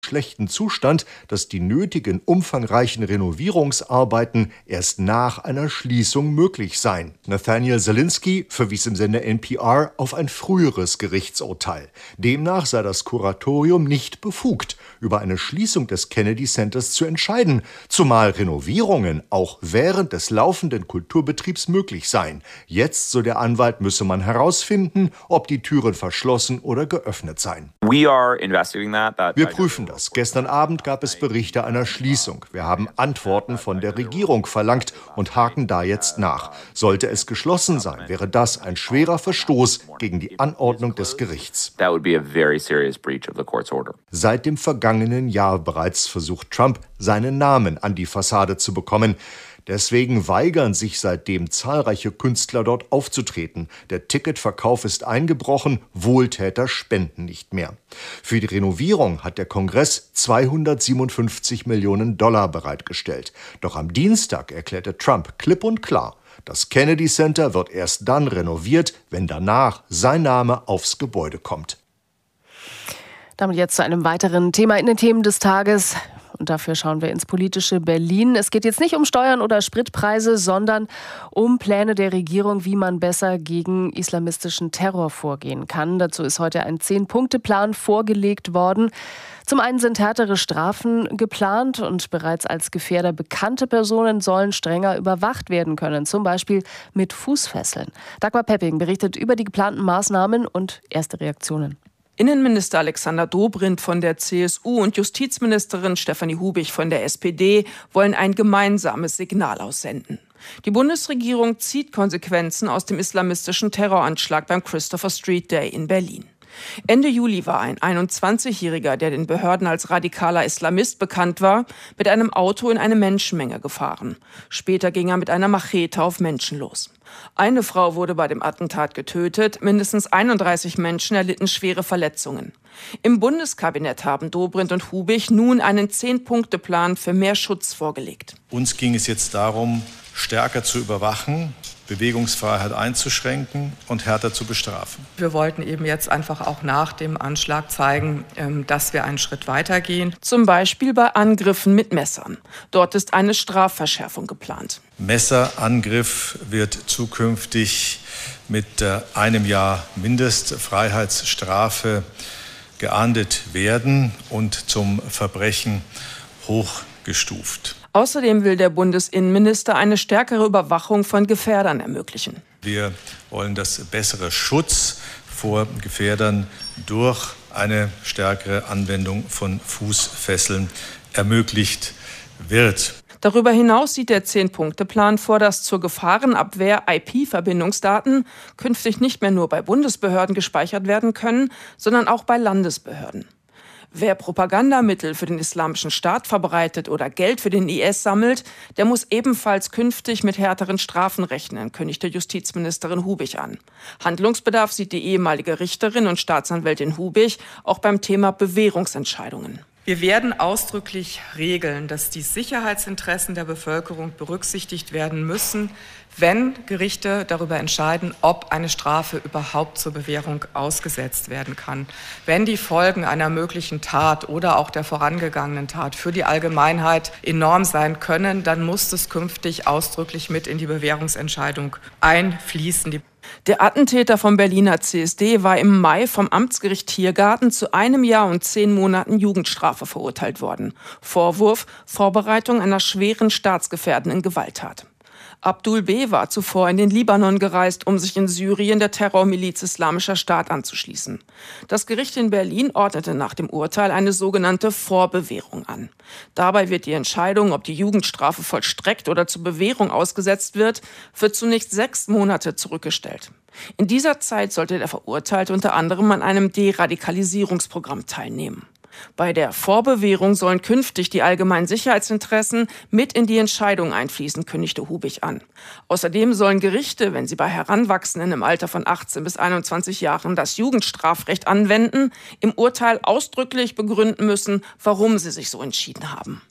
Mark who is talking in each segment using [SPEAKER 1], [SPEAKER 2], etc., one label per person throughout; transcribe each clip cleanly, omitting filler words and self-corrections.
[SPEAKER 1] schlechten Zustand, dass die nötigen umfangreichen Renovierungsarbeiten erst nach einer Schließung möglich seien. Nathaniel Zelinsky verwies im Sender NPR auf ein früheres Gerichtsurteil. Demnach sei das Kuratorium nicht befugt, über eine Schließung des Kennedy Centers zu entscheiden, zumal Renovierungen auch während des laufenden Kulturbetriebs möglich seien. Jetzt, so der Anwalt, müsse man herausfinden, ob die Türen verschlossen oder geöffnet seien. Wir prüfen das. Gestern Abend gab es Berichte einer Schließung. Wir haben Antworten von der Regierung verlangt und haken da jetzt nach. Sollte es geschlossen sein, wäre das ein schwerer Verstoß gegen die Anordnung des Gerichts. Seit dem vergangenen Jahr bereits versucht Trump, seinen Namen an die Fassade zu bekommen. Deswegen weigern sich seitdem zahlreiche Künstler dort aufzutreten. Der Ticketverkauf ist eingebrochen, Wohltäter spenden nicht mehr. Für die Renovierung hat der Kongress 257 Millionen Dollar bereitgestellt. Doch am Dienstag erklärte Trump klipp und klar, das Kennedy Center wird erst dann renoviert, wenn danach sein Name aufs Gebäude kommt.
[SPEAKER 2] Damit jetzt zu einem weiteren Thema in den Themen des Tages. Und dafür schauen wir ins politische Berlin. Es geht jetzt nicht um Steuern oder Spritpreise, sondern um Pläne der Regierung, wie man besser gegen islamistischen Terror vorgehen kann. Dazu ist heute ein 10-Punkte-Plan vorgelegt worden. Zum einen sind härtere Strafen geplant und bereits als Gefährder bekannte Personen sollen strenger überwacht werden können, zum Beispiel mit Fußfesseln. Dagmar Pepping berichtet über die geplanten Maßnahmen und erste Reaktionen.
[SPEAKER 3] Innenminister Alexander Dobrindt von der CSU und Justizministerin Stefanie Hubig von der SPD wollen ein gemeinsames Signal aussenden. Die Bundesregierung zieht Konsequenzen aus dem islamistischen Terroranschlag beim Christopher Street Day in Berlin. Ende Juli war ein 21-Jähriger, der den Behörden als radikaler Islamist bekannt war, mit einem Auto in eine Menschenmenge gefahren. Später ging er mit einer Machete auf Menschen los. Eine Frau wurde bei dem Attentat getötet, mindestens 31 Menschen erlitten schwere Verletzungen. Im Bundeskabinett haben Dobrindt und Hubig nun einen 10-Punkte-Plan für mehr Schutz vorgelegt.
[SPEAKER 4] Uns ging es jetzt darum, stärker zu überwachen, Bewegungsfreiheit einzuschränken und härter zu bestrafen.
[SPEAKER 5] Wir wollten eben jetzt einfach auch nach dem Anschlag zeigen, dass wir einen Schritt weitergehen.
[SPEAKER 3] Zum Beispiel bei Angriffen mit Messern. Dort ist eine Strafverschärfung geplant.
[SPEAKER 4] Messerangriff wird zukünftig mit einem Jahr Mindestfreiheitsstrafe geahndet werden und zum Verbrechen hochgestuft.
[SPEAKER 3] Außerdem will der Bundesinnenminister eine stärkere Überwachung von Gefährdern ermöglichen.
[SPEAKER 4] Wir wollen, dass bessere Schutz vor Gefährdern durch eine stärkere Anwendung von Fußfesseln ermöglicht wird.
[SPEAKER 3] Darüber hinaus sieht der 10-Punkte-Plan vor, dass zur Gefahrenabwehr IP-Verbindungsdaten künftig nicht mehr nur bei Bundesbehörden gespeichert werden können, sondern auch bei Landesbehörden. Wer Propagandamittel für den Islamischen Staat verbreitet oder Geld für den IS sammelt, der muss ebenfalls künftig mit härteren Strafen rechnen, kündigte Justizministerin Hubig an. Handlungsbedarf sieht die ehemalige Richterin und Staatsanwältin Hubig auch beim Thema Bewährungsentscheidungen.
[SPEAKER 5] Wir werden ausdrücklich regeln, dass die Sicherheitsinteressen der Bevölkerung berücksichtigt werden müssen, wenn Gerichte darüber entscheiden, ob eine Strafe überhaupt zur Bewährung ausgesetzt werden kann. Wenn die Folgen einer möglichen Tat oder auch der vorangegangenen Tat für die Allgemeinheit enorm sein können, dann muss es künftig ausdrücklich mit in die Bewährungsentscheidung einfließen.
[SPEAKER 3] Der Attentäter vom Berliner CSD war im Mai vom Amtsgericht Tiergarten zu 1 Jahr und 10 Monaten Jugendstrafe verurteilt worden. Vorwurf: Vorbereitung einer schweren staatsgefährdenden Gewalttat. Abdul B. war zuvor in den Libanon gereist, um sich in Syrien der Terrormiliz Islamischer Staat anzuschließen. Das Gericht in Berlin ordnete nach dem Urteil eine sogenannte Vorbewährung an. Dabei wird die Entscheidung, ob die Jugendstrafe vollstreckt oder zur Bewährung ausgesetzt wird, für zunächst 6 Monate zurückgestellt. In dieser Zeit sollte der Verurteilte unter anderem an einem Deradikalisierungsprogramm teilnehmen. Bei der Vorbewährung sollen künftig die allgemeinen Sicherheitsinteressen mit in die Entscheidung einfließen, kündigte Hubig an. Außerdem sollen Gerichte, wenn sie bei Heranwachsenden im Alter von 18 bis 21 Jahren das Jugendstrafrecht anwenden, im Urteil ausdrücklich begründen müssen, warum sie sich so entschieden haben.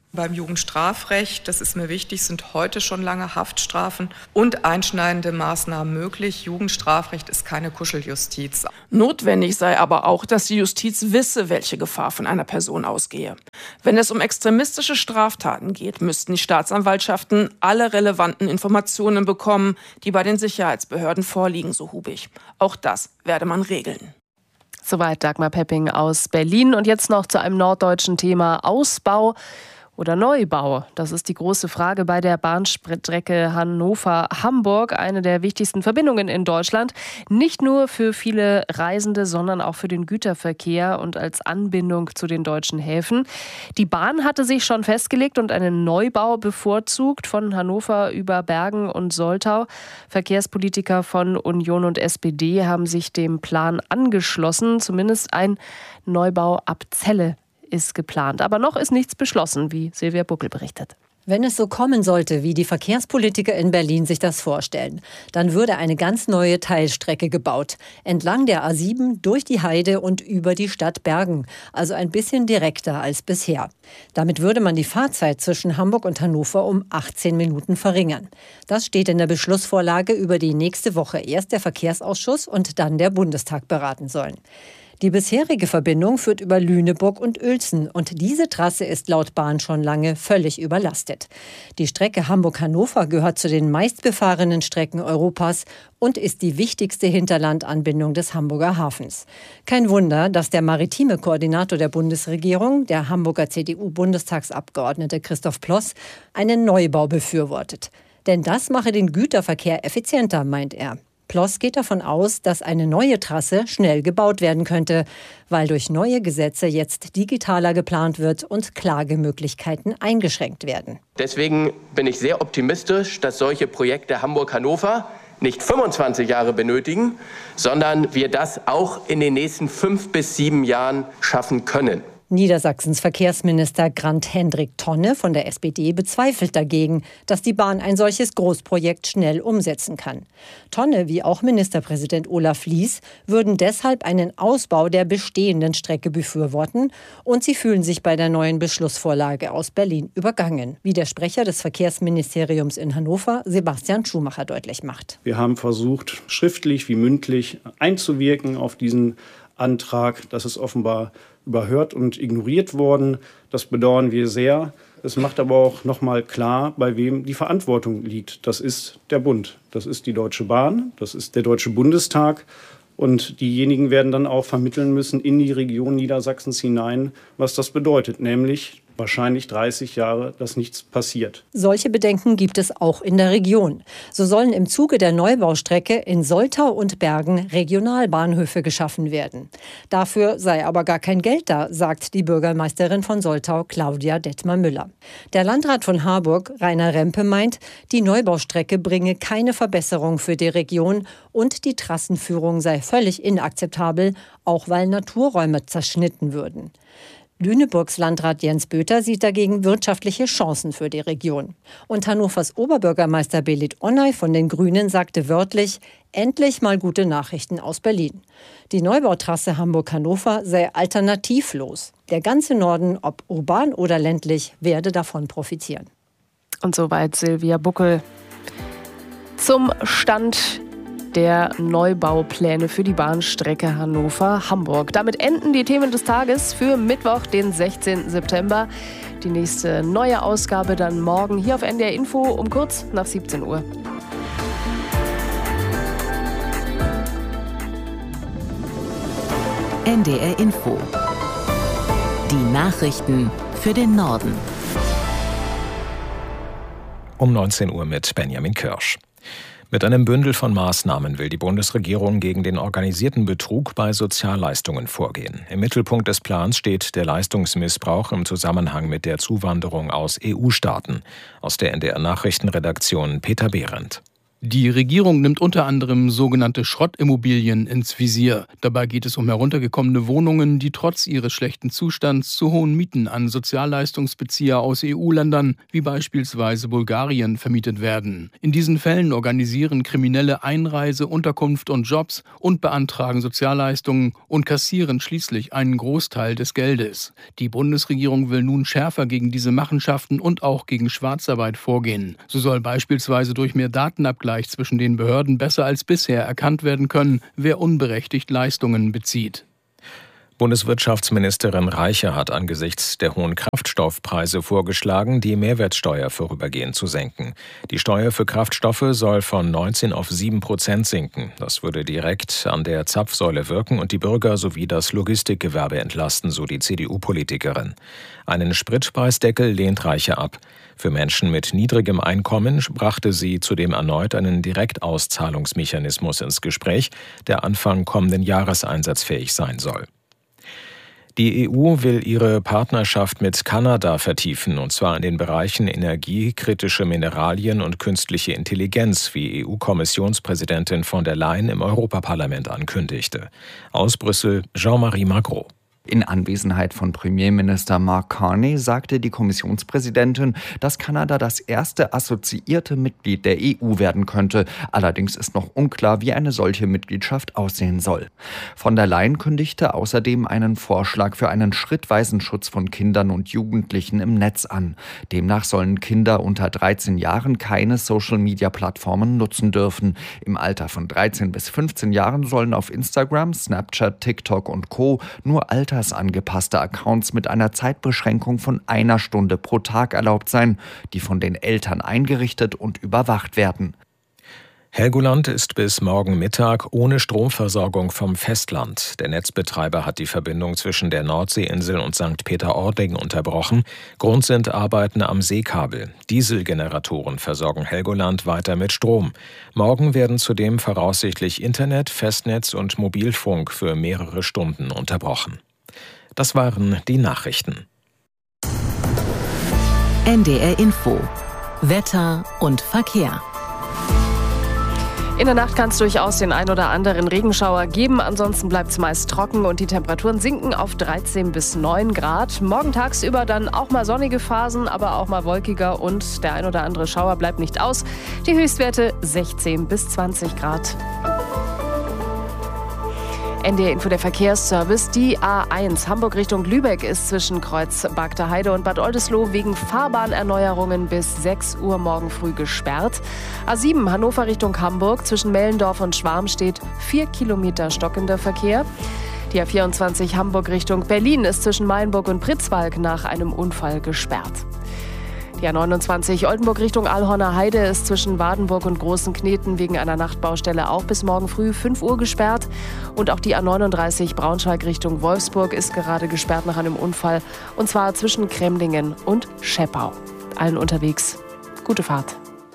[SPEAKER 5] Beim Jugendstrafrecht, das ist mir wichtig, sind heute schon lange Haftstrafen und einschneidende Maßnahmen möglich. Jugendstrafrecht ist keine Kuscheljustiz.
[SPEAKER 3] Notwendig sei aber auch, dass die Justiz wisse, welche Gefahr von einer Person ausgehe. Wenn es um extremistische Straftaten geht, müssten die Staatsanwaltschaften alle relevanten Informationen bekommen, die bei den Sicherheitsbehörden vorliegen, so Hubig. Auch das werde man regeln.
[SPEAKER 2] Soweit Dagmar Pepping aus Berlin. Und jetzt noch zu einem norddeutschen Thema: Ausbau oder Neubau? Das ist die große Frage bei der Bahnstrecke Hannover-Hamburg, eine der wichtigsten Verbindungen in Deutschland. Nicht nur für viele Reisende, sondern auch für den Güterverkehr und als Anbindung zu den deutschen Häfen. Die Bahn hatte sich schon festgelegt und einen Neubau bevorzugt von Hannover über Bergen und Soltau. Verkehrspolitiker von Union und SPD haben sich dem Plan angeschlossen. Zumindest ein Neubau ab Celle ist geplant. Aber noch ist nichts beschlossen, wie Silvia Buckel berichtet.
[SPEAKER 6] Wenn es so kommen sollte, wie die Verkehrspolitiker in Berlin sich das vorstellen, dann würde eine ganz neue Teilstrecke gebaut. Entlang der A7, durch die Heide und über die Stadt Bergen. Also ein bisschen direkter als bisher. Damit würde man die Fahrzeit zwischen Hamburg und Hannover um 18 Minuten verringern. Das steht in der Beschlussvorlage, über die nächste Woche erst der Verkehrsausschuss und dann der Bundestag beraten sollen. Die bisherige Verbindung führt über Lüneburg und Uelzen und diese Trasse ist laut Bahn schon lange völlig überlastet. Die Strecke Hamburg-Hannover gehört zu den meistbefahrenen Strecken Europas und ist die wichtigste Hinterlandanbindung des Hamburger Hafens. Kein Wunder, dass der maritime Koordinator der Bundesregierung, der Hamburger CDU-Bundestagsabgeordnete Christoph Ploss, einen Neubau befürwortet. Denn das mache den Güterverkehr effizienter, meint er. Ploss geht davon aus, dass eine neue Trasse schnell gebaut werden könnte, weil durch neue Gesetze jetzt digitaler geplant wird und Klagemöglichkeiten eingeschränkt werden.
[SPEAKER 7] Deswegen bin ich sehr optimistisch, dass solche Projekte Hamburg-Hannover nicht 25 Jahre benötigen, sondern wir das auch in den nächsten 5 bis 7 Jahren schaffen können.
[SPEAKER 6] Niedersachsens Verkehrsminister Grant-Hendrik Tonne von der SPD bezweifelt dagegen, dass die Bahn ein solches Großprojekt schnell umsetzen kann. Tonne, wie auch Ministerpräsident Olaf Lies, würden deshalb einen Ausbau der bestehenden Strecke befürworten und sie fühlen sich bei der neuen Beschlussvorlage aus Berlin übergangen, wie der Sprecher des Verkehrsministeriums in Hannover, Sebastian Schumacher, deutlich macht.
[SPEAKER 8] Wir haben versucht, schriftlich wie mündlich einzuwirken auf diesen Antrag. Das ist offenbar überhört und ignoriert worden. Das bedauern wir sehr. Es macht aber auch noch mal klar, bei wem die Verantwortung liegt. Das ist der Bund, das ist die Deutsche Bahn, das ist der Deutsche Bundestag. Und diejenigen werden dann auch vermitteln müssen in die Region Niedersachsens hinein, was das bedeutet, nämlich wahrscheinlich 30 Jahre, dass nichts passiert.
[SPEAKER 6] Solche Bedenken gibt es auch in der Region. So sollen im Zuge der Neubaustrecke in Soltau und Bergen Regionalbahnhöfe geschaffen werden. Dafür sei aber gar kein Geld da, sagt die Bürgermeisterin von Soltau, Claudia Detmer-Müller. Der Landrat von Harburg, Rainer Rempe, meint, die Neubaustrecke bringe keine Verbesserung für die Region und die Trassenführung sei völlig inakzeptabel, auch weil Naturräume zerschnitten würden. Lüneburgs Landrat Jens Böter sieht dagegen wirtschaftliche Chancen für die Region. Und Hannovers Oberbürgermeister Belit Onay von den Grünen sagte wörtlich, endlich mal gute Nachrichten aus Berlin. Die Neubautrasse Hamburg-Hannover sei alternativlos. Der ganze Norden, ob urban oder ländlich, werde davon profitieren.
[SPEAKER 2] Und soweit Silvia Buckel zum Stand der Neubaupläne für die Bahnstrecke Hannover-Hamburg. Damit enden die Themen des Tages für Mittwoch, den 16. September. Die nächste neue Ausgabe dann morgen hier auf NDR Info um kurz nach 17 Uhr.
[SPEAKER 9] NDR Info. Die Nachrichten für den Norden.
[SPEAKER 10] Um 19 Uhr mit Benjamin Kirsch. Mit einem Bündel von Maßnahmen will die Bundesregierung gegen den organisierten Betrug bei Sozialleistungen vorgehen. Im Mittelpunkt des Plans steht der Leistungsmissbrauch im Zusammenhang mit der Zuwanderung aus EU-Staaten. Aus der NDR-Nachrichtenredaktion Peter Behrendt.
[SPEAKER 11] Die Regierung nimmt unter anderem sogenannte Schrottimmobilien ins Visier. Dabei geht es um heruntergekommene Wohnungen, die trotz ihres schlechten Zustands zu hohen Mieten an Sozialleistungsbezieher aus EU-Ländern, wie beispielsweise Bulgarien, vermietet werden. In diesen Fällen organisieren Kriminelle Einreise, Unterkunft und Jobs und beantragen Sozialleistungen und kassieren schließlich einen Großteil des Geldes. Die Bundesregierung will nun schärfer gegen diese Machenschaften und auch gegen Schwarzarbeit vorgehen. So soll beispielsweise durch mehr Datenabgleich zwischen den Behörden besser als bisher erkannt werden können, wer unberechtigt Leistungen bezieht.
[SPEAKER 10] Bundeswirtschaftsministerin Reiche hat angesichts der hohen Kraftstoffpreise vorgeschlagen, die Mehrwertsteuer vorübergehend zu senken. Die Steuer für Kraftstoffe soll von 19 auf 7% sinken. Das würde direkt an der Zapfsäule wirken und die Bürger sowie das Logistikgewerbe entlasten, so die CDU-Politikerin. Einen Spritpreisdeckel lehnt Reiche ab. Für Menschen mit niedrigem Einkommen brachte sie zudem erneut einen Direktauszahlungsmechanismus ins Gespräch, der Anfang kommenden Jahres einsatzfähig sein soll. Die EU will ihre Partnerschaft mit Kanada vertiefen, und zwar in den Bereichen Energie, kritische Mineralien und künstliche Intelligenz, wie EU-Kommissionspräsidentin von der Leyen im Europaparlament ankündigte. Aus Brüssel Jean-Marie Magro.
[SPEAKER 12] In Anwesenheit von Premierminister Mark Carney sagte die Kommissionspräsidentin, dass Kanada das erste assoziierte Mitglied der EU werden könnte. Allerdings ist noch unklar, wie eine solche Mitgliedschaft aussehen soll. Von der Leyen kündigte außerdem einen Vorschlag für einen schrittweisen Schutz von Kindern und Jugendlichen im Netz an. Demnach sollen Kinder unter 13 Jahren keine Social-Media-Plattformen nutzen dürfen. Im Alter von 13 bis 15 Jahren sollen auf Instagram, Snapchat, TikTok und Co. nur altersangepasste Accounts mit einer Zeitbeschränkung von 1 Stunde pro Tag erlaubt sein, die von den Eltern eingerichtet und überwacht werden.
[SPEAKER 10] Helgoland ist bis morgen Mittag ohne Stromversorgung vom Festland. Der Netzbetreiber hat die Verbindung zwischen der Nordseeinsel und St. Peter-Ording unterbrochen. Grund sind Arbeiten am Seekabel. Dieselgeneratoren versorgen Helgoland weiter mit Strom. Morgen werden zudem voraussichtlich Internet, Festnetz und Mobilfunk für mehrere Stunden unterbrochen. Das waren die Nachrichten.
[SPEAKER 9] NDR Info. Wetter und Verkehr.
[SPEAKER 2] In der Nacht kann es durchaus den ein oder anderen Regenschauer geben. Ansonsten bleibt es meist trocken und die Temperaturen sinken auf 13 bis 9 Grad. Morgen tagsüber dann auch mal sonnige Phasen, aber auch mal wolkiger und der ein oder andere Schauer bleibt nicht aus. Die Höchstwerte 16 bis 20 Grad. NDR Info, der Verkehrsservice. Die A1 Hamburg Richtung Lübeck ist zwischen Kreuz Bagter Heide und Bad Oldesloe wegen Fahrbahnerneuerungen bis 6 Uhr morgen früh gesperrt. A7 Hannover Richtung Hamburg zwischen Mellendorf und Schwarm steht 4 Kilometer stockender Verkehr. Die A24 Hamburg Richtung Berlin ist zwischen Mayenburg und Pritzwalk nach einem Unfall gesperrt. Die A29 Oldenburg Richtung Alhorner Heide ist zwischen Wadenburg und Großen Kneten wegen einer Nachtbaustelle auch bis morgen früh 5 Uhr gesperrt. Und auch die A39 Braunschweig Richtung Wolfsburg ist gerade gesperrt nach einem Unfall. Und zwar zwischen Kremlingen und Scheppau. Allen unterwegs gute Fahrt.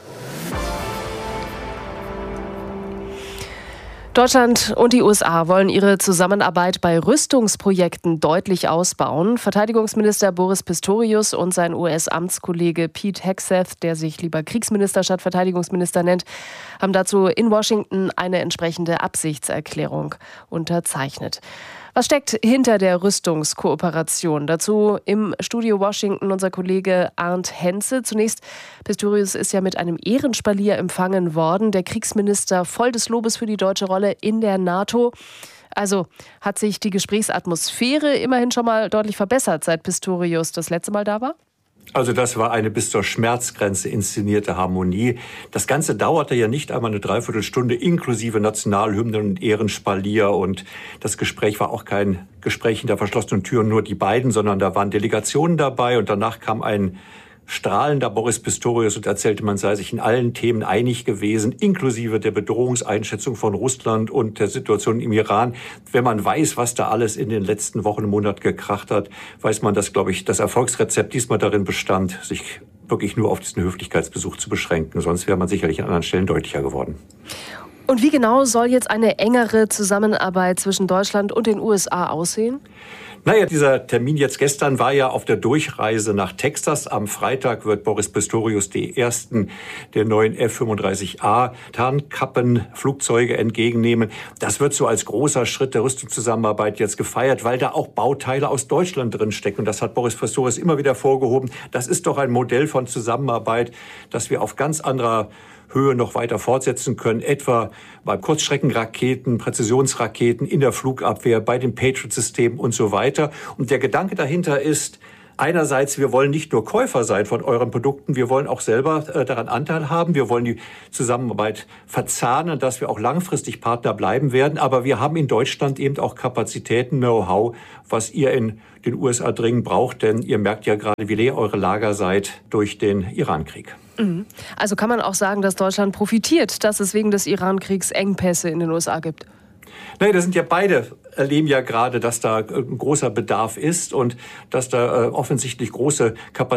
[SPEAKER 2] Deutschland und die USA wollen ihre Zusammenarbeit bei Rüstungsprojekten deutlich ausbauen. Verteidigungsminister Boris Pistorius und sein US-Amtskollege Pete Hegseth, der sich lieber Kriegsminister statt Verteidigungsminister nennt, haben dazu in Washington eine entsprechende Absichtserklärung unterzeichnet. Was steckt hinter der Rüstungskooperation? Dazu im Studio Washington unser Kollege Arndt Henze. Zunächst, Pistorius ist ja mit einem Ehrenspalier empfangen worden. Der Kriegsminister voll des Lobes für die deutsche Rolle in der NATO. Also hat sich die Gesprächsatmosphäre immerhin schon mal deutlich verbessert, seit Pistorius das letzte Mal da war?
[SPEAKER 13] Also das war eine bis zur Schmerzgrenze inszenierte Harmonie. Das Ganze dauerte ja nicht einmal eine Dreiviertelstunde inklusive Nationalhymnen und Ehrenspalier. Und das Gespräch war auch kein Gespräch hinter verschlossenen Türen, nur die beiden, sondern da waren Delegationen dabei. Und danach kam ein strahlender Boris Pistorius und erzählte, man sei sich in allen Themen einig gewesen, inklusive der Bedrohungseinschätzung von Russland und der Situation im Iran. Wenn man weiß, was da alles in den letzten Wochen und Monaten gekracht hat, weiß man, dass, glaube ich, das Erfolgsrezept diesmal darin bestand, sich wirklich nur auf diesen Höflichkeitsbesuch zu beschränken. Sonst wäre man sicherlich an anderen Stellen deutlicher geworden.
[SPEAKER 2] Und wie genau soll jetzt eine engere Zusammenarbeit zwischen Deutschland und den USA aussehen?
[SPEAKER 13] Naja, dieser Termin jetzt gestern war ja auf der Durchreise nach Texas. Am Freitag wird Boris Pistorius die ersten der neuen F-35A Tarnkappenflugzeuge entgegennehmen. Das wird so als großer Schritt der Rüstungszusammenarbeit jetzt gefeiert, weil da auch Bauteile aus Deutschland drin stecken. Und das hat Boris Pistorius immer wieder vorgehoben. Das ist doch ein Modell von Zusammenarbeit, das wir auf ganz anderer Höhe noch weiter fortsetzen können, etwa bei Kurzstreckenraketen, Präzisionsraketen, in der Flugabwehr, bei den Patriot-Systemen und so weiter. Und der Gedanke dahinter ist, einerseits, wir wollen nicht nur Käufer sein von euren Produkten, wir wollen auch selber daran Anteil haben. Wir wollen die Zusammenarbeit verzahnen, dass wir auch langfristig Partner bleiben werden. Aber wir haben in Deutschland eben auch Kapazitäten, Know-how, was ihr in den USA dringend braucht. Denn ihr merkt ja gerade, wie leer eure Lager seid durch den Irankrieg.
[SPEAKER 2] Also kann man auch sagen, dass Deutschland profitiert, dass es wegen des Irankriegs Engpässe in den USA gibt?
[SPEAKER 13] Nein, das sind ja beide, erleben ja gerade, dass da ein großer Bedarf ist und dass da offensichtlich große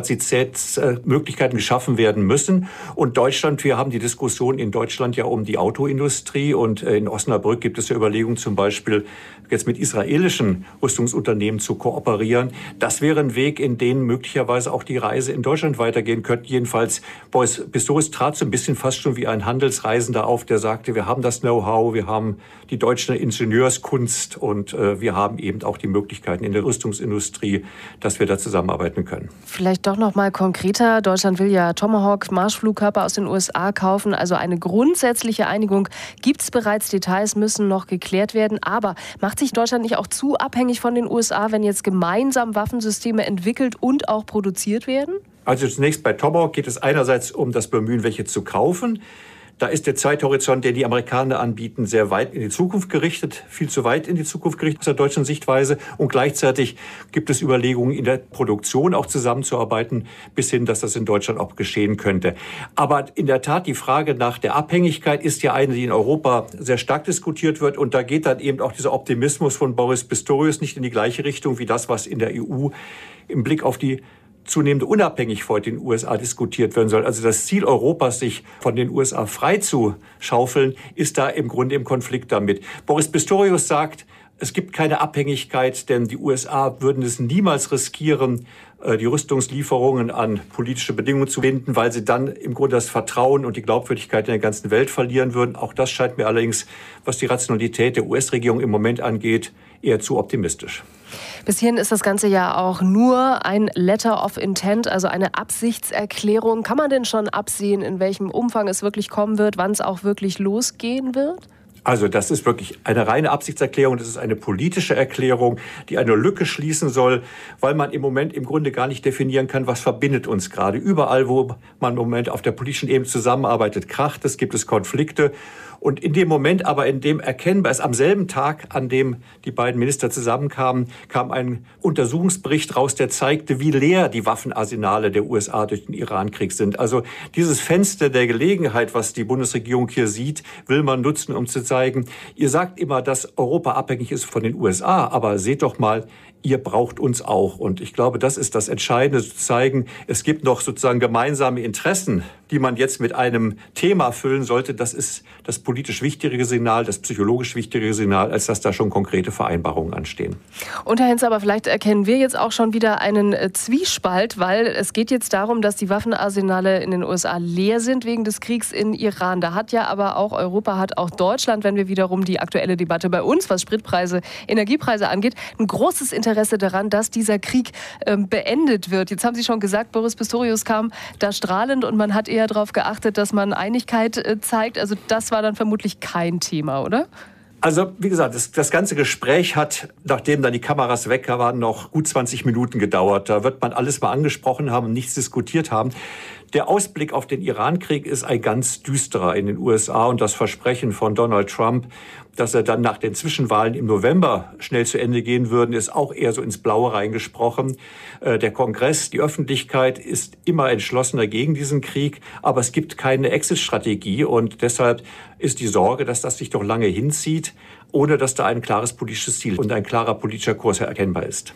[SPEAKER 13] Kapazitätsmöglichkeiten geschaffen werden müssen. Und Deutschland, wir haben die Diskussion in Deutschland ja um die Autoindustrie und in Osnabrück gibt es ja Überlegungen zum Beispiel jetzt mit israelischen Rüstungsunternehmen zu kooperieren. Das wäre ein Weg, in den möglicherweise auch die Reise in Deutschland weitergehen könnte. Jedenfalls, Boris Pistorius trat so ein bisschen fast schon wie ein Handelsreisender auf, der sagte, wir haben das Know-how, wir haben die deutsche Ingenieurskunst und wir haben eben auch die Möglichkeiten in der Rüstungsindustrie, dass wir da zusammenarbeiten können.
[SPEAKER 2] Vielleicht doch noch mal konkreter. Deutschland will ja Tomahawk-Marschflugkörper aus den USA kaufen. Also eine grundsätzliche Einigung gibt es bereits. Details müssen noch geklärt werden. Aber macht sich Deutschland nicht auch zu abhängig von den USA, wenn jetzt gemeinsam Waffensysteme entwickelt und auch produziert werden?
[SPEAKER 13] Also zunächst bei Tomahawk geht es einerseits um das Bemühen, welche zu kaufen. Da ist der Zeithorizont, den die Amerikaner anbieten, sehr weit in die Zukunft gerichtet, viel zu weit in die Zukunft gerichtet aus der deutschen Sichtweise. Und gleichzeitig gibt es Überlegungen, in der Produktion auch zusammenzuarbeiten, bis hin, dass das in Deutschland auch geschehen könnte. Aber in der Tat, die Frage nach der Abhängigkeit ist ja eine, die in Europa sehr stark diskutiert wird. Und da geht dann eben auch dieser Optimismus von Boris Pistorius nicht in die gleiche Richtung wie das, was in der EU im Blick auf die zunehmende Unabhängigkeit in den USA diskutiert werden soll. Also das Ziel Europas, sich von den USA frei zu schaufeln, ist da im Grunde im Konflikt damit. Boris Pistorius sagt, es gibt keine Abhängigkeit, denn die USA würden es niemals riskieren, die Rüstungslieferungen an politische Bedingungen zu binden, weil sie dann im Grunde das Vertrauen und die Glaubwürdigkeit in der ganzen Welt verlieren würden. Auch das scheint mir allerdings, was die Rationalität der US-Regierung im Moment angeht, eher zu optimistisch.
[SPEAKER 2] Bis hierhin ist das Ganze ja auch nur ein Letter of Intent, also eine Absichtserklärung. Kann man denn schon absehen, in welchem Umfang es wirklich kommen wird, wann es auch wirklich losgehen wird?
[SPEAKER 13] Also das ist wirklich eine reine Absichtserklärung. Das ist eine politische Erklärung, die eine Lücke schließen soll, weil man im Moment im Grunde gar nicht definieren kann, was verbindet uns gerade. Überall, wo man im Moment auf der politischen Ebene zusammenarbeitet, kracht es, gibt es Konflikte. Und in dem Moment aber, in dem erkennbar ist, am selben Tag, an dem die beiden Minister zusammenkamen, kam ein Untersuchungsbericht raus, der zeigte, wie leer die Waffenarsenale der USA durch den Irankrieg sind. Also dieses Fenster der Gelegenheit, was die Bundesregierung hier sieht, will man nutzen, um zu zeigen, ihr sagt immer, dass Europa abhängig ist von den USA, aber seht doch mal, ihr braucht uns auch. Und ich glaube, das ist das Entscheidende, zu zeigen, es gibt noch sozusagen gemeinsame Interessen, die man jetzt mit einem Thema füllen sollte. Das ist das politisch wichtigere Signal, das psychologisch wichtigere Signal, als dass da schon konkrete Vereinbarungen anstehen.
[SPEAKER 2] Und Herr Hinz, aber vielleicht erkennen wir jetzt auch schon wieder einen Zwiespalt, weil es geht jetzt darum, dass die Waffenarsenale in den USA leer sind wegen des Kriegs in Iran. Da hat ja aber auch Europa, hat auch Deutschland, wenn wir wiederum die aktuelle Debatte bei uns, was Spritpreise, Energiepreise angeht, ein großes Interesse daran, dass dieser Krieg beendet wird. Jetzt haben Sie schon gesagt, Boris Pistorius kam da strahlend und man hat eher darauf geachtet, dass man Einigkeit zeigt. Also das war dann vermutlich kein Thema, oder?
[SPEAKER 13] Also wie gesagt, das ganze Gespräch hat, nachdem dann die Kameras weg waren, noch gut 20 Minuten gedauert. Da wird man alles mal angesprochen haben und nichts diskutiert haben. Der Ausblick auf den Irankrieg ist ein ganz düsterer in den USA und das Versprechen von Donald Trump, dass er dann nach den Zwischenwahlen im November schnell zu Ende gehen würden, ist auch eher so ins Blaue reingesprochen. Der Kongress, die Öffentlichkeit ist immer entschlossener gegen diesen Krieg, aber es gibt keine Exit-Strategie und deshalb ist die Sorge, dass das sich doch lange hinzieht, ohne dass da ein klares politisches Ziel und ein klarer politischer Kurs erkennbar ist.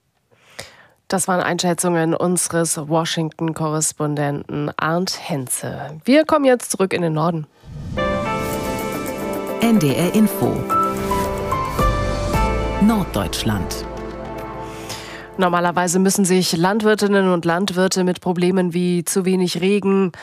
[SPEAKER 2] Das waren Einschätzungen unseres Washington-Korrespondenten Arndt Henze. Wir kommen jetzt zurück in den Norden.
[SPEAKER 9] NDR Info Norddeutschland.
[SPEAKER 2] Normalerweise müssen sich Landwirtinnen und Landwirte mit Problemen wie zu wenig Regen,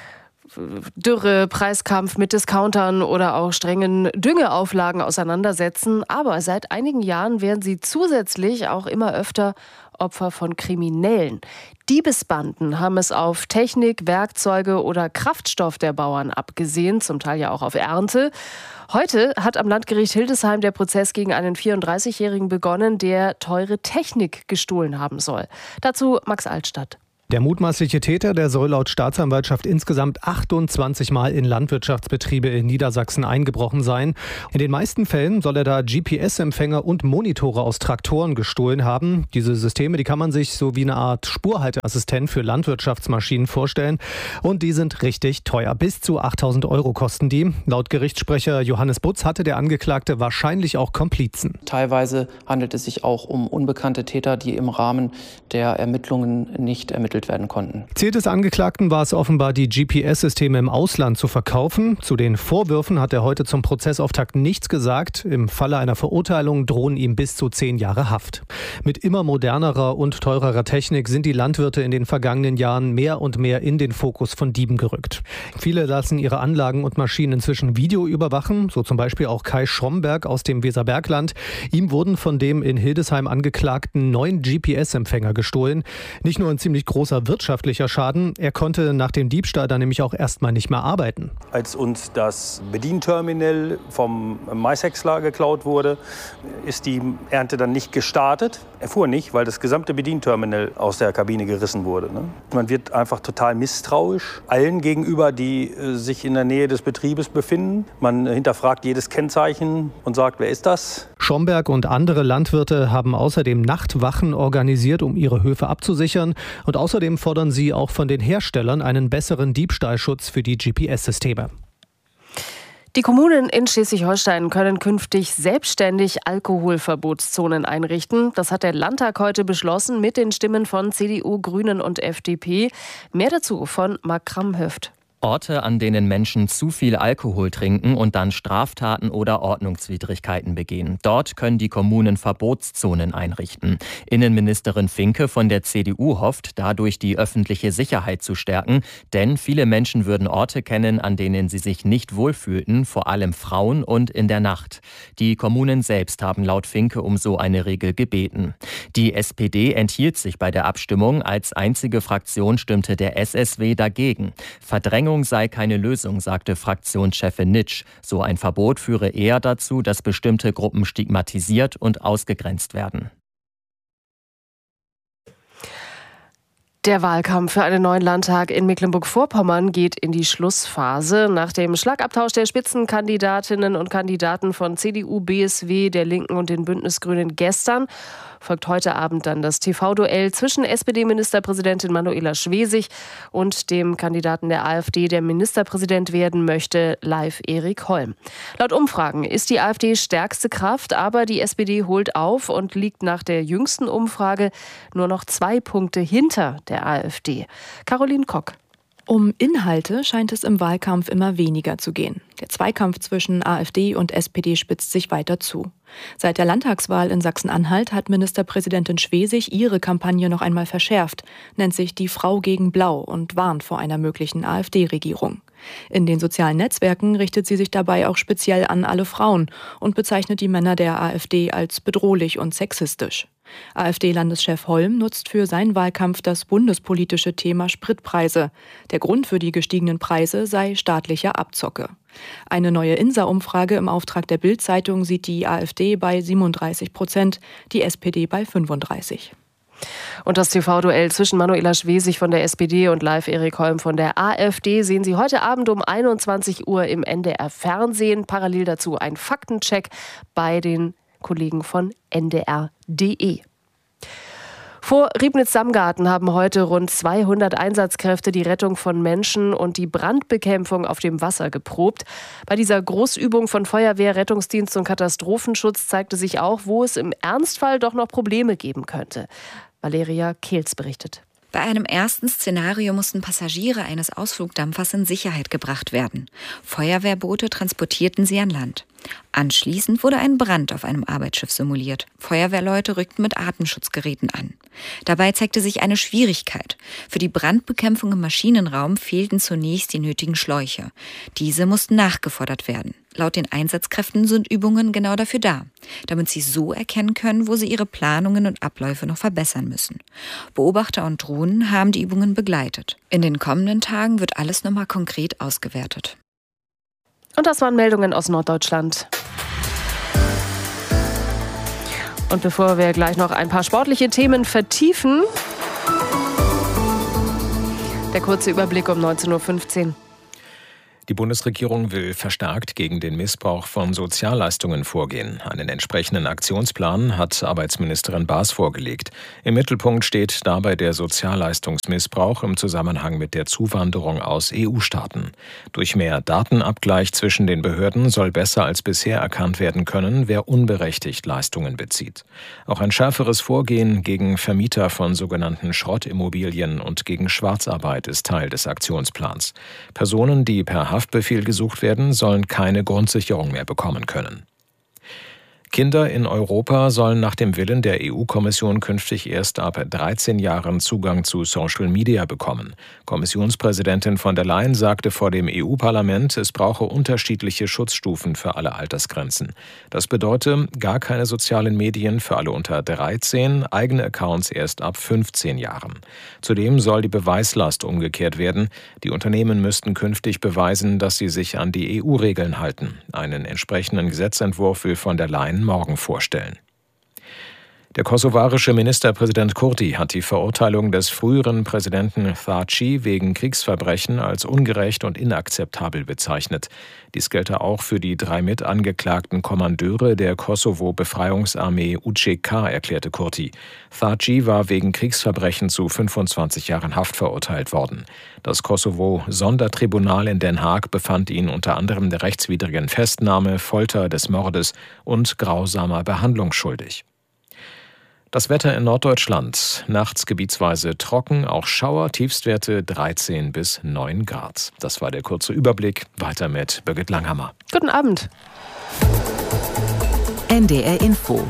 [SPEAKER 2] Dürre, Preiskampf mit Discountern oder auch strengen Düngeauflagen auseinandersetzen. Aber seit einigen Jahren werden sie zusätzlich auch immer öfter Opfer von Kriminellen. Diebesbanden haben es auf Technik, Werkzeuge oder Kraftstoff der Bauern abgesehen, zum Teil ja auch auf Ernte. Heute hat am Landgericht Hildesheim der Prozess gegen einen 34-Jährigen begonnen, der teure Technik gestohlen haben soll. Dazu Max Altstadt.
[SPEAKER 14] Der mutmaßliche Täter, der soll laut Staatsanwaltschaft insgesamt 28 Mal in Landwirtschaftsbetriebe in Niedersachsen eingebrochen sein. In den meisten Fällen soll er da GPS-Empfänger und Monitore aus Traktoren gestohlen haben. Diese Systeme, die kann man sich so wie eine Art Spurhalteassistent für Landwirtschaftsmaschinen vorstellen. Und die sind richtig teuer. Bis zu 8.000 € kosten die. Laut Gerichtssprecher Johannes Butz hatte der Angeklagte wahrscheinlich auch Komplizen.
[SPEAKER 15] Teilweise handelt es sich auch um unbekannte Täter, die im Rahmen der Ermittlungen nicht ermittelt werden konnten.
[SPEAKER 14] Ziel des Angeklagten war es offenbar, die GPS-Systeme im Ausland zu verkaufen. Zu den Vorwürfen hat er heute zum Prozessauftakt nichts gesagt. Im Falle einer Verurteilung drohen ihm bis zu 10 Jahre Haft. Mit immer modernerer und teurerer Technik sind die Landwirte in den vergangenen Jahren mehr und mehr in den Fokus von Dieben gerückt. Viele lassen ihre Anlagen und Maschinen inzwischen Video überwachen, so zum Beispiel auch Kai Schromberg aus dem Weserbergland. Ihm wurden von dem in Hildesheim Angeklagten 9 GPS-Empfänger gestohlen. Nicht nur ein ziemlich großer wirtschaftlicher Schaden. Er konnte nach dem Diebstahl dann nämlich auch erstmal nicht mehr arbeiten.
[SPEAKER 16] Als uns das Bedienterminal vom Maishäcksler geklaut wurde, ist die Ernte dann nicht gestartet. Er fuhr nicht, weil das gesamte Bedienterminal aus der Kabine gerissen wurde. Man wird einfach total misstrauisch allen gegenüber, die sich in der Nähe des Betriebes befinden. Man hinterfragt jedes Kennzeichen und sagt, wer ist das?
[SPEAKER 14] Schomberg und andere Landwirte haben außerdem Nachtwachen organisiert, um ihre Höfe abzusichern. Und außerdem fordern sie auch von den Herstellern einen besseren Diebstahlschutz für die GPS-Systeme.
[SPEAKER 2] Die Kommunen in Schleswig-Holstein können künftig selbstständig Alkoholverbotszonen einrichten. Das hat der Landtag heute beschlossen mit den Stimmen von CDU, Grünen und FDP. Mehr dazu von Marc Kramhöft.
[SPEAKER 17] Orte, an denen Menschen zu viel Alkohol trinken und dann Straftaten oder Ordnungswidrigkeiten begehen. Dort können die Kommunen Verbotszonen einrichten. Innenministerin Finke von der CDU hofft, dadurch die öffentliche Sicherheit zu stärken, denn viele Menschen würden Orte kennen, an denen sie sich nicht wohlfühlten, vor allem Frauen und in der Nacht. Die Kommunen selbst haben laut Finke um so eine Regel gebeten. Die SPD enthielt sich bei der Abstimmung. Als einzige Fraktion stimmte der SSW dagegen. Verdrängung sei keine Lösung, sagte Fraktionschefin Nitsch. So ein Verbot führe eher dazu, dass bestimmte Gruppen stigmatisiert und ausgegrenzt werden.
[SPEAKER 2] Der Wahlkampf für einen neuen Landtag in Mecklenburg-Vorpommern geht in die Schlussphase. Nach dem Schlagabtausch der Spitzenkandidatinnen und Kandidaten von CDU, BSW, der Linken und den Bündnisgrünen gestern folgt heute Abend dann das TV-Duell zwischen SPD-Ministerpräsidentin Manuela Schwesig und dem Kandidaten der AfD, der Ministerpräsident werden möchte, Leif Erik Holm. Laut Umfragen ist die AfD stärkste Kraft, aber die SPD holt auf und liegt nach der jüngsten Umfrage nur noch 2 Punkte hinter der AfD. Caroline Kock.
[SPEAKER 18] Um Inhalte scheint es im Wahlkampf immer weniger zu gehen. Der Zweikampf zwischen AfD und SPD spitzt sich weiter zu. Seit der Landtagswahl in Sachsen-Anhalt hat Ministerpräsidentin Schwesig ihre Kampagne noch einmal verschärft, nennt sich die Frau gegen Blau und warnt vor einer möglichen AfD-Regierung. In den sozialen Netzwerken richtet sie sich dabei auch speziell an alle Frauen und bezeichnet die Männer der AfD als bedrohlich und sexistisch. AfD-Landeschef Holm nutzt für seinen Wahlkampf das bundespolitische Thema Spritpreise. Der Grund für die gestiegenen Preise sei staatliche Abzocke. Eine neue INSA-Umfrage im Auftrag der Bild-Zeitung sieht die AfD bei 37%, die SPD bei 35%.
[SPEAKER 2] Und das TV-Duell zwischen Manuela Schwesig von der SPD und Leif Erik Holm von der AfD sehen Sie heute Abend um 21 Uhr im NDR-Fernsehen. Parallel dazu ein Faktencheck bei den Kollegen von ndr.de. Vor Riebnitz-Samgarten haben heute rund 200 Einsatzkräfte die Rettung von Menschen und die Brandbekämpfung auf dem Wasser geprobt. Bei dieser Großübung von Feuerwehr, Rettungsdienst und Katastrophenschutz zeigte sich auch, wo es im Ernstfall doch noch Probleme geben könnte. Valeria Kehls berichtet.
[SPEAKER 19] Bei einem ersten Szenario mussten Passagiere eines Ausflugdampfers in Sicherheit gebracht werden. Feuerwehrboote transportierten sie an Land. Anschließend wurde ein Brand auf einem Arbeitsschiff simuliert. Feuerwehrleute rückten mit Atemschutzgeräten an. Dabei zeigte sich eine Schwierigkeit. Für die Brandbekämpfung im Maschinenraum fehlten zunächst die nötigen Schläuche. Diese mussten nachgefordert werden. Laut den Einsatzkräften sind Übungen genau dafür da, damit sie so erkennen können, wo sie ihre Planungen und Abläufe noch verbessern müssen. Beobachter und Drohnen haben die Übungen begleitet. In den kommenden Tagen wird alles nochmal konkret ausgewertet.
[SPEAKER 2] Und das waren Meldungen aus Norddeutschland. Und bevor wir gleich noch ein paar sportliche Themen vertiefen, der kurze Überblick um 19.15 Uhr.
[SPEAKER 10] Die Bundesregierung will verstärkt gegen den Missbrauch von Sozialleistungen vorgehen. Einen entsprechenden Aktionsplan hat Arbeitsministerin Baas vorgelegt. Im Mittelpunkt steht dabei der Sozialleistungsmissbrauch im Zusammenhang mit der Zuwanderung aus EU-Staaten. Durch mehr Datenabgleich zwischen den Behörden soll besser als bisher erkannt werden können, wer unberechtigt Leistungen bezieht. Auch ein schärferes Vorgehen gegen Vermieter von sogenannten Schrottimmobilien und gegen Schwarzarbeit ist Teil des Aktionsplans. Personen, die per Haftbefehl gesucht werden, sollen keine Grundsicherung mehr bekommen können. Kinder in Europa sollen nach dem Willen der EU-Kommission künftig erst ab 13 Jahren Zugang zu Social Media bekommen. Kommissionspräsidentin von der Leyen sagte vor dem EU-Parlament, es brauche unterschiedliche Schutzstufen für alle Altersgrenzen. Das bedeutet gar keine sozialen Medien für alle unter 13, eigene Accounts erst ab 15 Jahren. Zudem soll die Beweislast umgekehrt werden. Die Unternehmen müssten künftig beweisen, dass sie sich an die EU-Regeln halten. Einen entsprechenden Gesetzentwurf will von der Leyen morgen vorstellen. Der kosovarische Ministerpräsident Kurti hat die Verurteilung des früheren Präsidenten Thaci wegen Kriegsverbrechen als ungerecht und inakzeptabel bezeichnet. Dies gelte auch für die 3 mitangeklagten Kommandeure der Kosovo-Befreiungsarmee UCK, erklärte Kurti. Thaci war wegen Kriegsverbrechen zu 25 Jahren Haft verurteilt worden. Das Kosovo-Sondertribunal in Den Haag befand ihn unter anderem der rechtswidrigen Festnahme, Folter, des Mordes und grausamer Behandlung schuldig. Das Wetter in Norddeutschland. Nachts gebietsweise trocken, auch Schauer, Tiefstwerte 13 bis 9 Grad. Das war der kurze Überblick. Weiter mit Birgit Langhammer.
[SPEAKER 2] Guten Abend.
[SPEAKER 9] NDR Info.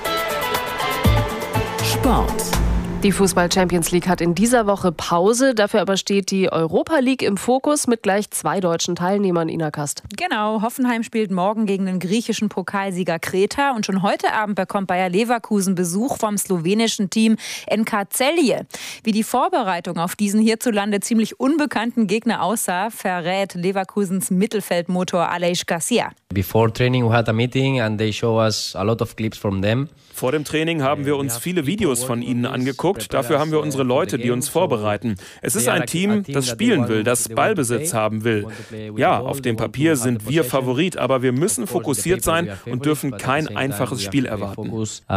[SPEAKER 9] Sport.
[SPEAKER 2] Die Fußball-Champions League hat in dieser Woche Pause. Dafür aber steht die Europa League im Fokus mit gleich 2 deutschen Teilnehmern, Ina Kast.
[SPEAKER 20] Genau, Hoffenheim spielt morgen gegen den griechischen Pokalsieger Kreta. Und schon heute Abend bekommt Bayer Leverkusen Besuch vom slowenischen Team NK Celje. Wie die Vorbereitung auf diesen hierzulande ziemlich unbekannten Gegner aussah, verrät Leverkusens Mittelfeldmotor Aleix Garcia.
[SPEAKER 21] Before training we had a meeting and they show us a lot of clips from them.
[SPEAKER 22] Vor dem Training haben wir uns viele Videos von ihnen angeguckt. Dafür haben wir unsere Leute, die uns vorbereiten. Es ist ein Team, das spielen will, das Ballbesitz haben will. Ja, auf dem Papier sind wir Favorit, aber wir müssen fokussiert sein und dürfen kein einfaches Spiel erwarten.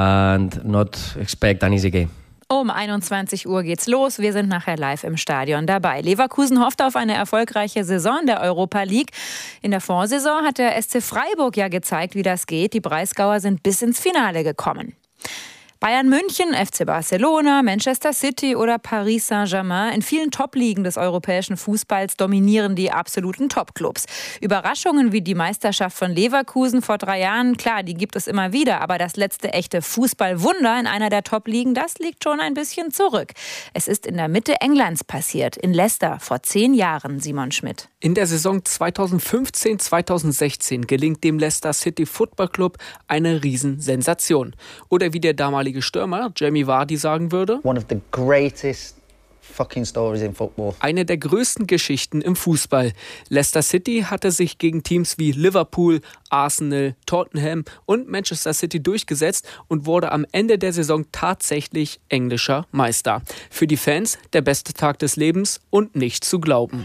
[SPEAKER 20] Um 21 Uhr geht's los. Wir sind nachher live im Stadion dabei. Leverkusen hofft auf eine erfolgreiche Saison der Europa League. In der Vorsaison hat der SC Freiburg ja gezeigt, wie das geht. Die Breisgauer sind bis ins Finale gekommen. Bayern München, FC Barcelona, Manchester City oder Paris Saint-Germain. In vielen Top-Ligen des europäischen Fußballs dominieren die absoluten Top-Clubs. Überraschungen wie die Meisterschaft von Leverkusen vor 3 Jahren, klar, die gibt es immer wieder. Aber das letzte echte Fußballwunder in einer der Top-Ligen, das liegt schon ein bisschen zurück. Es ist in der Mitte Englands passiert, in Leicester vor 10 Jahren, Simon Schmidt.
[SPEAKER 23] In der Saison 2015-2016 gelingt dem Leicester City Football Club eine Riesensensation. Oder wie der damalige Stürmer Jamie Vardy sagen würde:
[SPEAKER 24] One of the greatest fucking stories in football.
[SPEAKER 23] Eine der größten Geschichten im Fußball. Leicester City hatte sich gegen Teams wie Liverpool, Arsenal, Tottenham und Manchester City durchgesetzt und wurde am Ende der Saison tatsächlich englischer Meister. Für die Fans der beste Tag des Lebens und nicht zu glauben.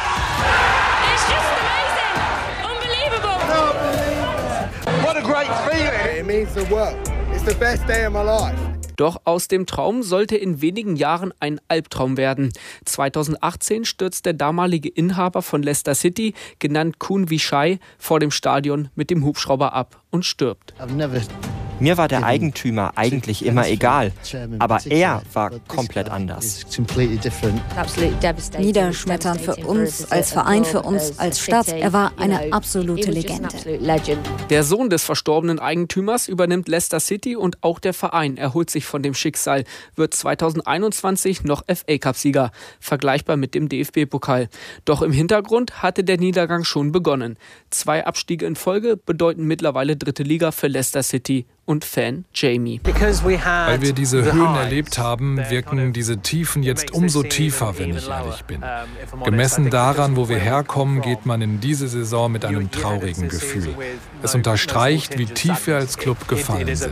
[SPEAKER 25] What a great feeling. It means the world. It's the best day of my life.
[SPEAKER 23] Doch aus dem Traum sollte in wenigen Jahren ein Albtraum werden. 2018 stürzt der damalige Inhaber von Leicester City, genannt Khun Vichai, vor dem Stadion mit dem Hubschrauber ab und stirbt.
[SPEAKER 24] I've never
[SPEAKER 1] Mir war der Eigentümer eigentlich immer egal, aber er war komplett anders.
[SPEAKER 3] Niederschmetternd für uns, als Verein, für uns als Stadt. Er war eine absolute Legende.
[SPEAKER 23] Der Sohn des verstorbenen Eigentümers übernimmt Leicester City und auch der Verein erholt sich von dem Schicksal, wird 2021 noch FA-Cup-Sieger, vergleichbar mit dem DFB-Pokal. Doch im Hintergrund hatte der Niedergang schon begonnen. 2 Abstiege in Folge bedeuten mittlerweile 3. Liga für Leicester City und Fan Jamie.
[SPEAKER 4] Weil wir diese Höhen erlebt haben, wirken diese Tiefen jetzt umso tiefer, wenn ich ehrlich bin. Gemessen daran, wo wir herkommen, geht man in diese Saison mit einem traurigen Gefühl. Es unterstreicht, wie tief wir als Club gefallen sind.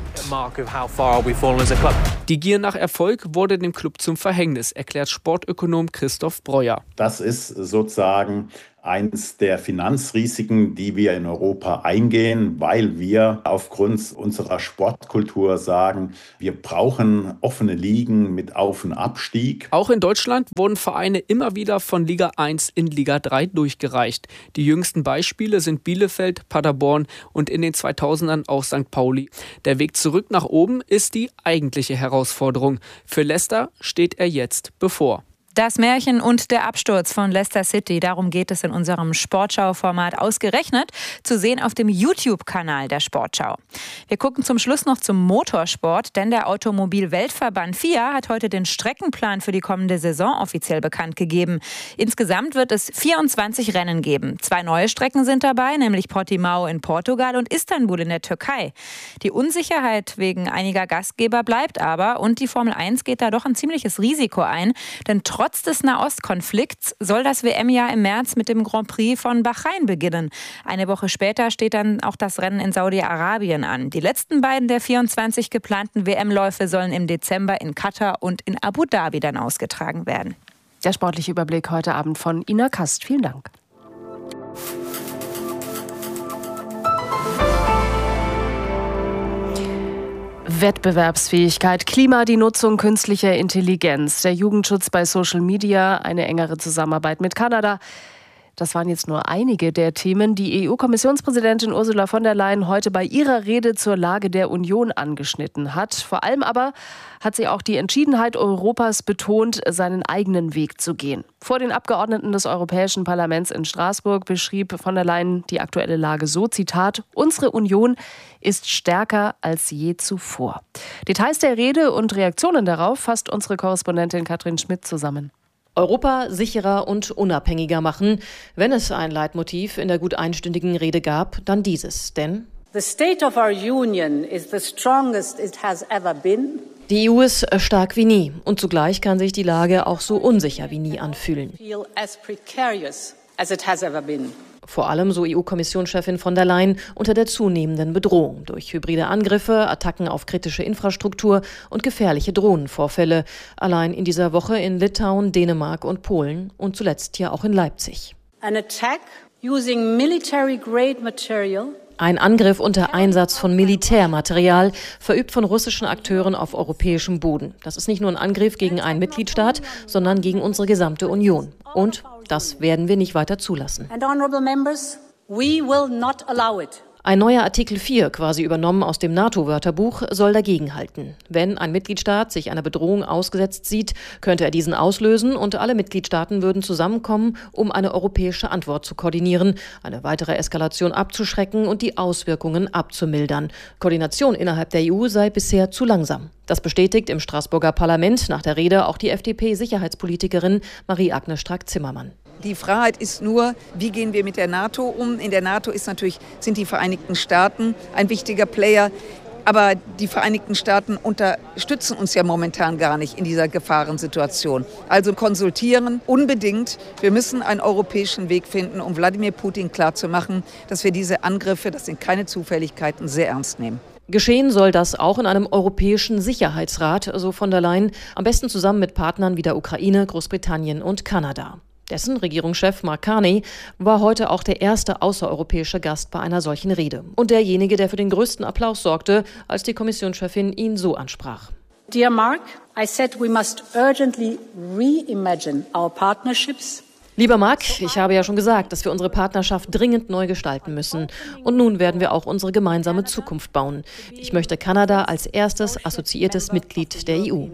[SPEAKER 23] Die Gier nach Erfolg wurde dem Club zum Verhängnis, erklärt Sportökonom Christoph Breuer.
[SPEAKER 5] Das ist sozusagen eins der Finanzrisiken, die wir in Europa eingehen, weil wir aufgrund unserer Sportkultur sagen, wir brauchen offene Ligen mit Auf- und Abstieg.
[SPEAKER 23] Auch in Deutschland wurden Vereine immer wieder von Liga 1 in Liga 3 durchgereicht. Die jüngsten Beispiele sind Bielefeld, Paderborn und in den 2000ern auch St. Pauli. Der Weg zurück nach oben ist die eigentliche Herausforderung. Für Leicester steht er jetzt bevor.
[SPEAKER 20] Das Märchen und der Absturz von Leicester City, darum geht es in unserem Sportschau-Format ausgerechnet, zu sehen auf dem YouTube-Kanal der Sportschau. Wir gucken zum Schluss noch zum Motorsport, denn der Automobil-Weltverband FIA hat heute den Streckenplan für die kommende Saison offiziell bekannt gegeben. Insgesamt wird es 24 Rennen geben. 2 neue Strecken sind dabei, nämlich Portimao in Portugal und Istanbul in der Türkei. Die Unsicherheit wegen einiger Gastgeber bleibt aber und die Formel 1 geht da doch ein ziemliches Risiko ein, denn trotz des Nahostkonflikts soll das WM-Jahr im März mit dem Grand Prix von Bahrain beginnen. Eine Woche später steht dann auch das Rennen in Saudi-Arabien an. Die letzten beiden der 24 geplanten WM-Läufe sollen im Dezember in Katar und in Abu Dhabi dann ausgetragen werden.
[SPEAKER 2] Der sportliche Überblick heute Abend von Ina Kast. Vielen Dank. Wettbewerbsfähigkeit, Klima, die Nutzung künstlicher Intelligenz, der Jugendschutz bei Social Media, eine engere Zusammenarbeit mit Kanada. Das waren jetzt nur einige der Themen, die EU-Kommissionspräsidentin Ursula von der Leyen heute bei ihrer Rede zur Lage der Union angeschnitten hat. Vor allem aber hat sie auch die Entschiedenheit Europas betont, seinen eigenen Weg zu gehen. Vor den Abgeordneten des Europäischen Parlaments in Straßburg beschrieb von der Leyen die aktuelle Lage so, Zitat, unsere Union ist stärker als je zuvor. Details der Rede und Reaktionen darauf fasst unsere Korrespondentin Katrin Schmidt zusammen.
[SPEAKER 7] Europa sicherer und unabhängiger machen. Wenn es ein Leitmotiv in der gut einstündigen Rede gab, dann dieses. Denn
[SPEAKER 26] The state of our union is the strongest it has ever been.
[SPEAKER 7] Die EU ist stark wie nie und zugleich kann sich die Lage auch so unsicher wie nie anfühlen.
[SPEAKER 26] Feel as precarious as it has ever been.
[SPEAKER 7] Vor allem, so EU-Kommissionschefin von der Leyen, unter der zunehmenden Bedrohung durch hybride Angriffe, Attacken auf kritische Infrastruktur und gefährliche Drohnenvorfälle. Allein in dieser Woche in Litauen, Dänemark und Polen und zuletzt ja auch in Leipzig.
[SPEAKER 26] An attack using military-grade material.
[SPEAKER 7] Ein Angriff unter Einsatz von Militärmaterial, verübt von russischen Akteuren auf europäischem Boden. Das ist nicht nur ein Angriff gegen einen Mitgliedstaat, sondern gegen unsere gesamte Union. Und das werden wir nicht weiter zulassen.
[SPEAKER 26] And honorable members, we will not allow it.
[SPEAKER 7] Ein neuer Artikel 4, quasi übernommen aus dem NATO-Wörterbuch, soll dagegenhalten. Wenn ein Mitgliedstaat sich einer Bedrohung ausgesetzt sieht, könnte er diesen auslösen und alle Mitgliedstaaten würden zusammenkommen, um eine europäische Antwort zu koordinieren, eine weitere Eskalation abzuschrecken und die Auswirkungen abzumildern. Koordination innerhalb der EU sei bisher zu langsam. Das bestätigt im Straßburger Parlament nach der Rede auch die FDP-Sicherheitspolitikerin Marie-Agnes Strack-Zimmermann.
[SPEAKER 27] Die Freiheit ist nur, wie gehen wir mit der NATO um? In der NATO sind die Vereinigten Staaten ein wichtiger Player. Aber die Vereinigten Staaten unterstützen uns ja momentan gar nicht in dieser Gefahrensituation. Also konsultieren unbedingt. Wir müssen einen europäischen Weg finden, um Wladimir Putin klarzumachen, dass wir diese Angriffe, das sind keine Zufälligkeiten, sehr ernst nehmen.
[SPEAKER 7] Geschehen soll das auch in einem europäischen Sicherheitsrat, so von der Leyen, am besten zusammen mit Partnern wie der Ukraine, Großbritannien und Kanada. Dessen Regierungschef Mark Carney war heute auch der erste außereuropäische Gast bei einer solchen Rede. Und derjenige, der für den größten Applaus sorgte, als die Kommissionschefin ihn so ansprach.
[SPEAKER 26] Dear Mark, I said we must urgently reimagine our partnerships
[SPEAKER 7] Lieber Marc, ich habe ja schon gesagt, dass wir unsere Partnerschaft dringend neu gestalten müssen. Und nun werden wir auch unsere gemeinsame Zukunft bauen. Ich möchte Kanada als erstes assoziiertes Mitglied der EU.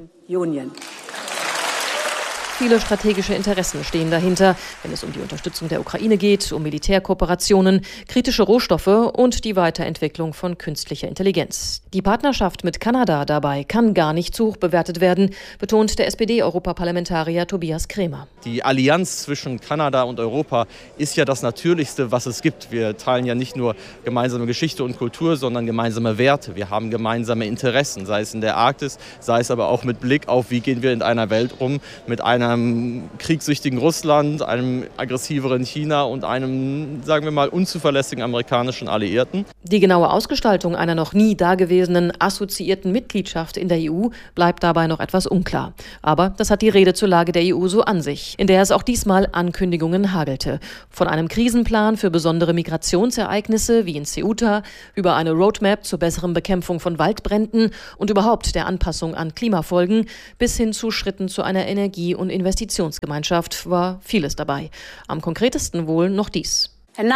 [SPEAKER 7] Viele strategische Interessen stehen dahinter, wenn es um die Unterstützung der Ukraine geht, um Militärkooperationen, kritische Rohstoffe und die Weiterentwicklung von künstlicher Intelligenz. Die Partnerschaft mit Kanada dabei kann gar nicht zu hoch bewertet werden, betont der SPD-Europaparlamentarier Tobias Kremer.
[SPEAKER 6] Die Allianz zwischen Kanada und Europa ist ja das Natürlichste, was es gibt. Wir teilen ja nicht nur gemeinsame Geschichte und Kultur, sondern gemeinsame Werte. Wir haben gemeinsame Interessen, sei es in der Arktis, sei es aber auch mit Blick auf, wie gehen wir in einer Welt um, mit einem kriegssüchtigen Russland, einem aggressiveren China und einem, sagen wir mal, unzuverlässigen amerikanischen Alliierten.
[SPEAKER 7] Die genaue Ausgestaltung einer noch nie dagewesenen assoziierten Mitgliedschaft in der EU bleibt dabei noch etwas unklar. Aber das hat die Rede zur Lage der EU so an sich, in der es auch diesmal Ankündigungen hagelte. Von einem Krisenplan für besondere Migrationsereignisse wie in Ceuta, über eine Roadmap zur besseren Bekämpfung von Waldbränden und überhaupt der Anpassung an Klimafolgen bis hin zu Schritten zu einer Energie- und Investitionsgemeinschaft war vieles dabei. Am konkretesten wohl noch dies.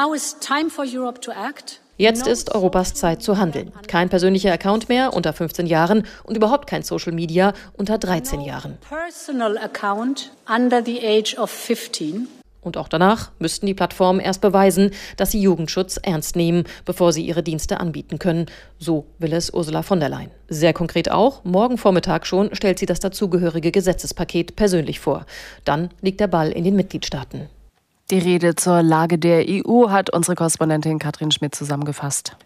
[SPEAKER 7] Jetzt ist Europas Zeit zu handeln. Kein persönlicher Account mehr unter 15 Jahren und überhaupt kein Social Media unter 13 Jahren. Und auch danach müssten die Plattformen erst beweisen, dass sie Jugendschutz ernst nehmen, bevor sie ihre Dienste anbieten können. So will es Ursula von der Leyen. Sehr konkret auch, morgen Vormittag schon stellt sie das dazugehörige Gesetzespaket persönlich vor. Dann liegt der Ball in den Mitgliedstaaten.
[SPEAKER 2] Die Rede zur Lage der EU hat unsere Korrespondentin Katrin Schmidt zusammengefasst.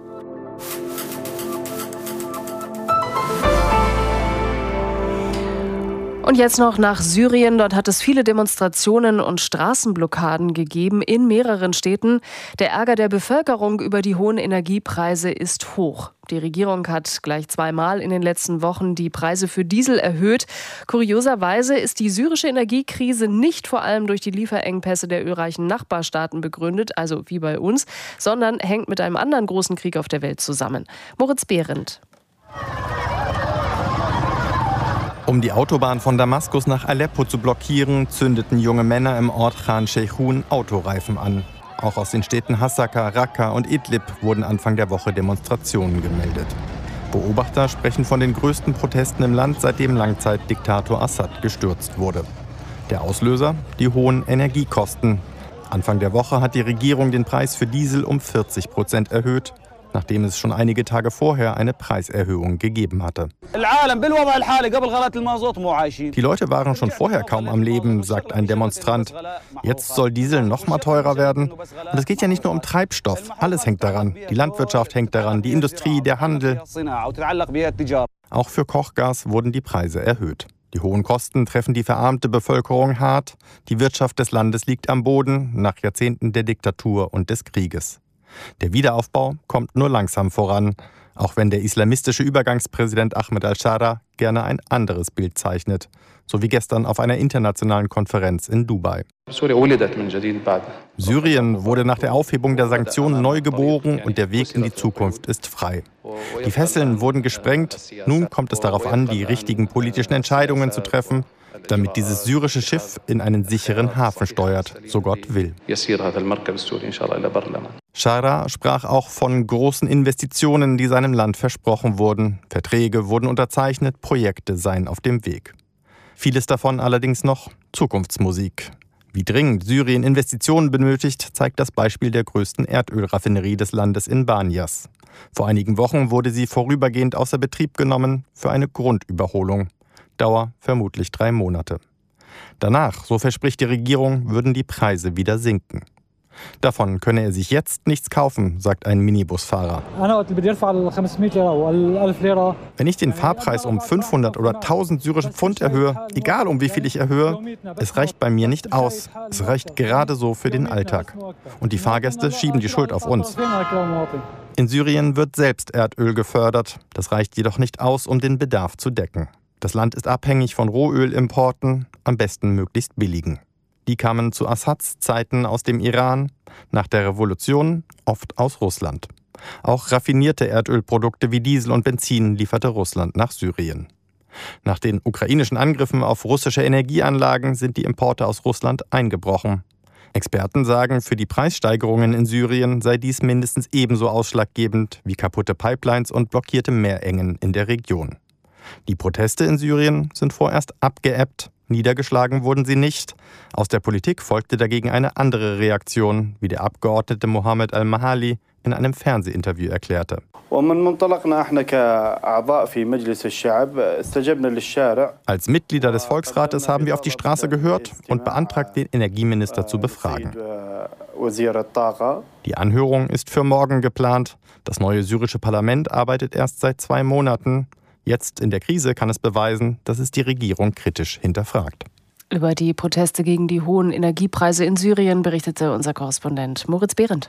[SPEAKER 2] Und jetzt noch nach Syrien. Dort hat es viele Demonstrationen und Straßenblockaden gegeben in mehreren Städten. Der Ärger der Bevölkerung über die hohen Energiepreise ist hoch. Die Regierung hat gleich zweimal in den letzten Wochen die Preise für Diesel erhöht. Kurioserweise ist die syrische Energiekrise nicht vor allem durch die Lieferengpässe der ölreichen Nachbarstaaten begründet, also wie bei uns, sondern hängt mit einem anderen großen Krieg auf der Welt zusammen. Moritz Behrendt.
[SPEAKER 8] Um die Autobahn von Damaskus nach Aleppo zu blockieren, zündeten junge Männer im Ort Khan Sheikhun Autoreifen an. Auch aus den Städten Hasaka, Raqqa und Idlib wurden Anfang der Woche Demonstrationen gemeldet. Beobachter sprechen von den größten Protesten im Land, seitdem Langzeitdiktator Assad gestürzt wurde. Der Auslöser? Die hohen Energiekosten. Anfang der Woche hat die Regierung den Preis für Diesel um 40% erhöht, nachdem es schon einige Tage vorher eine Preiserhöhung gegeben hatte. Die Leute waren schon vorher kaum am Leben, sagt ein Demonstrant. Jetzt soll Diesel noch mal teurer werden. Und es geht ja nicht nur um Treibstoff, alles hängt daran. Die Landwirtschaft hängt daran, die Industrie, der Handel. Auch für Kochgas wurden die Preise erhöht. Die hohen Kosten treffen die verarmte Bevölkerung hart. Die Wirtschaft des Landes liegt am Boden nach Jahrzehnten der Diktatur und des Krieges. Der Wiederaufbau kommt nur langsam voran, auch wenn der islamistische Übergangspräsident Ahmed al-Shara gerne ein anderes Bild zeichnet, so wie gestern auf einer internationalen Konferenz in Dubai. Syrien wurde nach der Aufhebung der Sanktionen neu geboren und der Weg in die Zukunft ist frei. Die Fesseln wurden gesprengt, nun kommt es darauf an, die richtigen politischen Entscheidungen zu treffen, damit dieses syrische Schiff in einen sicheren Hafen steuert, so Gott will. Shara sprach auch von großen Investitionen, die seinem Land versprochen wurden. Verträge wurden unterzeichnet, Projekte seien auf dem Weg. Vieles davon allerdings noch Zukunftsmusik. Wie dringend Syrien Investitionen benötigt, zeigt das Beispiel der größten Erdölraffinerie des Landes in Banias. Vor einigen Wochen wurde sie vorübergehend außer Betrieb genommen für eine Grundüberholung. Dauer vermutlich 3 Monate. Danach, so verspricht die Regierung, würden die Preise wieder sinken. Davon könne er sich jetzt nichts kaufen, sagt ein Minibusfahrer. Wenn ich den Fahrpreis um 500 oder 1000 syrische Pfund erhöhe, egal um wie viel ich erhöhe, es reicht bei mir nicht aus. Es reicht gerade so für den Alltag. Und die Fahrgäste schieben die Schuld auf uns. In Syrien wird selbst Erdöl gefördert. Das reicht jedoch nicht aus, um den Bedarf zu decken. Das Land ist abhängig von Rohölimporten, am besten möglichst billigen. Die kamen zu Assads Zeiten aus dem Iran, nach der Revolution oft aus Russland. Auch raffinierte Erdölprodukte wie Diesel und Benzin lieferte Russland nach Syrien. Nach den ukrainischen Angriffen auf russische Energieanlagen sind die Importe aus Russland eingebrochen. Experten sagen, für die Preissteigerungen in Syrien sei dies mindestens ebenso ausschlaggebend wie kaputte Pipelines und blockierte Meerengen in der Region. Die Proteste in Syrien sind vorerst abgeebbt, niedergeschlagen wurden sie nicht. Aus der Politik folgte dagegen eine andere Reaktion, wie der Abgeordnete Mohammed al-Mahali in einem Fernsehinterview erklärte. Als Mitglieder des Volksrates haben wir auf die Straße gehört und beantragt, den Energieminister zu befragen. Die Anhörung ist für morgen geplant. Das neue syrische Parlament arbeitet erst seit 2 Monaten. Jetzt in der Krise kann es beweisen, dass es die Regierung kritisch hinterfragt.
[SPEAKER 2] Über die Proteste gegen die hohen Energiepreise in Syrien berichtete unser Korrespondent Moritz Behrendt.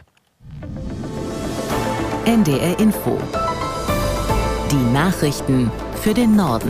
[SPEAKER 9] NDR Info. Die Nachrichten für den Norden.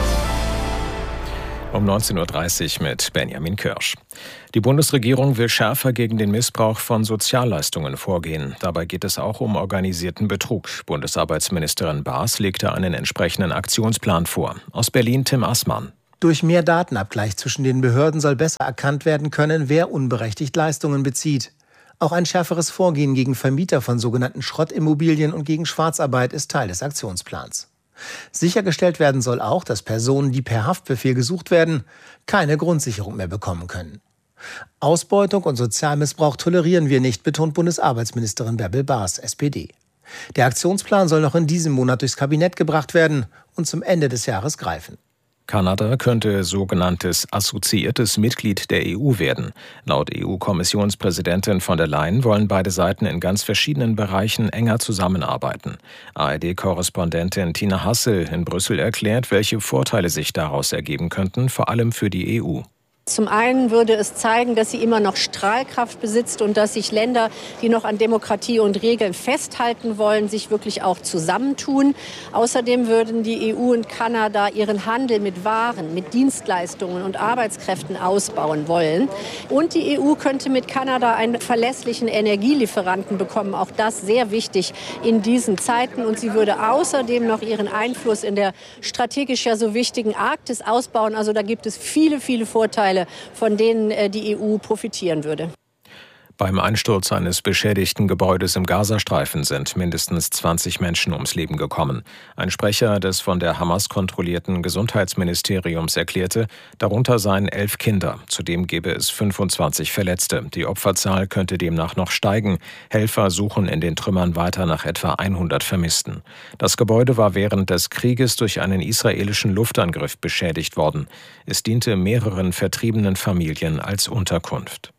[SPEAKER 10] Um 19.30 Uhr mit Benjamin Kirsch. Die Bundesregierung will schärfer gegen den Missbrauch von Sozialleistungen vorgehen. Dabei geht es auch um organisierten Betrug. Bundesarbeitsministerin Baas legte einen entsprechenden Aktionsplan vor. Aus Berlin Tim Assmann.
[SPEAKER 11] Durch mehr Datenabgleich zwischen den Behörden soll besser erkannt werden können, wer unberechtigt Leistungen bezieht. Auch ein schärferes Vorgehen gegen Vermieter von sogenannten Schrottimmobilien und gegen Schwarzarbeit ist Teil des Aktionsplans. Sichergestellt werden soll auch, dass Personen, die per Haftbefehl gesucht werden, keine Grundsicherung mehr bekommen können. Ausbeutung und Sozialmissbrauch tolerieren wir nicht, betont Bundesarbeitsministerin Bärbel Baas, SPD. Der Aktionsplan soll noch in diesem Monat durchs Kabinett gebracht werden und zum Ende des Jahres greifen.
[SPEAKER 10] Kanada könnte sogenanntes assoziiertes Mitglied der EU werden. Laut EU-Kommissionspräsidentin von der Leyen wollen beide Seiten in ganz verschiedenen Bereichen enger zusammenarbeiten. ARD-Korrespondentin Tina Hassel in Brüssel erklärt, welche Vorteile sich daraus ergeben könnten, vor allem für die EU.
[SPEAKER 12] Zum einen würde es zeigen, dass sie immer noch Strahlkraft besitzt und dass sich Länder, die noch an Demokratie und Regeln festhalten wollen, sich wirklich auch zusammentun. Außerdem würden die EU und Kanada ihren Handel mit Waren, mit Dienstleistungen und Arbeitskräften ausbauen wollen. Und die EU könnte mit Kanada einen verlässlichen Energielieferanten bekommen. Auch das sehr wichtig in diesen Zeiten. Und sie würde außerdem noch ihren Einfluss in der strategisch ja so wichtigen Arktis ausbauen. Also da gibt es viele, viele Vorteile, von denen die EU profitieren würde.
[SPEAKER 10] Beim Einsturz eines beschädigten Gebäudes im Gazastreifen sind mindestens 20 Menschen ums Leben gekommen. Ein Sprecher des von der Hamas kontrollierten Gesundheitsministeriums erklärte, darunter seien 11 Kinder. Zudem gebe es 25 Verletzte. Die Opferzahl könnte demnach noch steigen. Helfer suchen in den Trümmern weiter nach etwa 100 Vermissten. Das Gebäude war während des Krieges durch einen israelischen Luftangriff beschädigt worden. Es diente mehreren vertriebenen Familien als Unterkunft.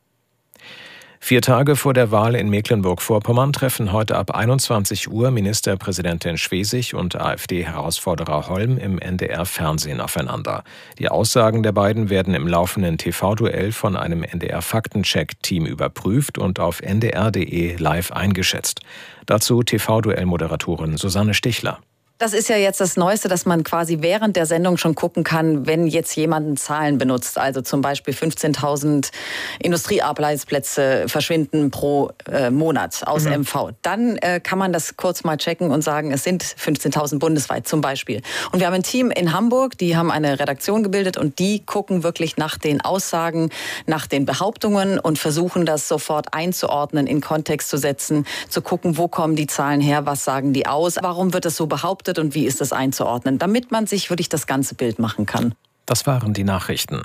[SPEAKER 10] 4 Tage vor der Wahl in Mecklenburg-Vorpommern treffen heute ab 21 Uhr Ministerpräsidentin Schwesig und AfD-Herausforderer Holm im NDR-Fernsehen aufeinander. Die Aussagen der beiden werden im laufenden TV-Duell von einem NDR-Faktencheck-Team überprüft und auf ndr.de live eingeschätzt. Dazu TV-Duell-Moderatorin Susanne Stichler.
[SPEAKER 13] Das ist ja jetzt das Neueste, dass man quasi während der Sendung schon gucken kann, wenn jetzt jemand Zahlen benutzt. Also zum Beispiel 15.000 Industriearbeitsplätze verschwinden pro Monat aus MV. Dann kann man das kurz mal checken und sagen, es sind 15.000 bundesweit zum Beispiel. Und wir haben ein Team in Hamburg, die haben eine Redaktion gebildet und die gucken wirklich nach den Aussagen, nach den Behauptungen und versuchen das sofort einzuordnen, in Kontext zu setzen, zu gucken, wo kommen die Zahlen her, was sagen die aus, warum wird es so behauptet und wie ist das einzuordnen, damit man sich wirklich das ganze Bild machen kann.
[SPEAKER 10] Das waren die Nachrichten.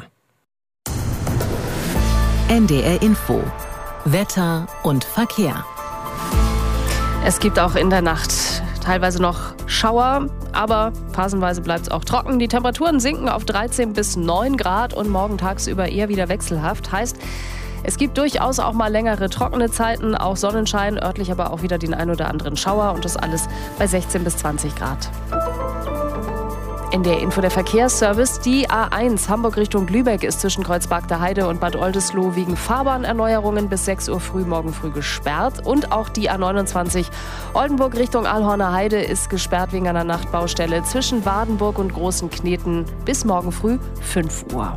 [SPEAKER 9] NDR Info. Wetter und Verkehr.
[SPEAKER 2] Es gibt auch in der Nacht teilweise noch Schauer, aber phasenweise bleibt es auch trocken. Die Temperaturen sinken auf 13 bis 9 Grad und morgen tagsüber eher wieder wechselhaft. Heißt, es gibt durchaus auch mal längere trockene Zeiten, auch Sonnenschein, örtlich aber auch wieder den ein oder anderen Schauer und das alles bei 16 bis 20 Grad. In der Info der Verkehrsservice, die A1 Hamburg Richtung Lübeck ist zwischen Kreuzberg der Heide und Bad Oldesloe wegen Fahrbahnerneuerungen bis 6 Uhr früh morgen früh gesperrt. Und auch die A29 Oldenburg Richtung Alhorner Heide ist gesperrt wegen einer Nachtbaustelle zwischen Wadenburg und Großen Kneten bis morgen früh 5 Uhr.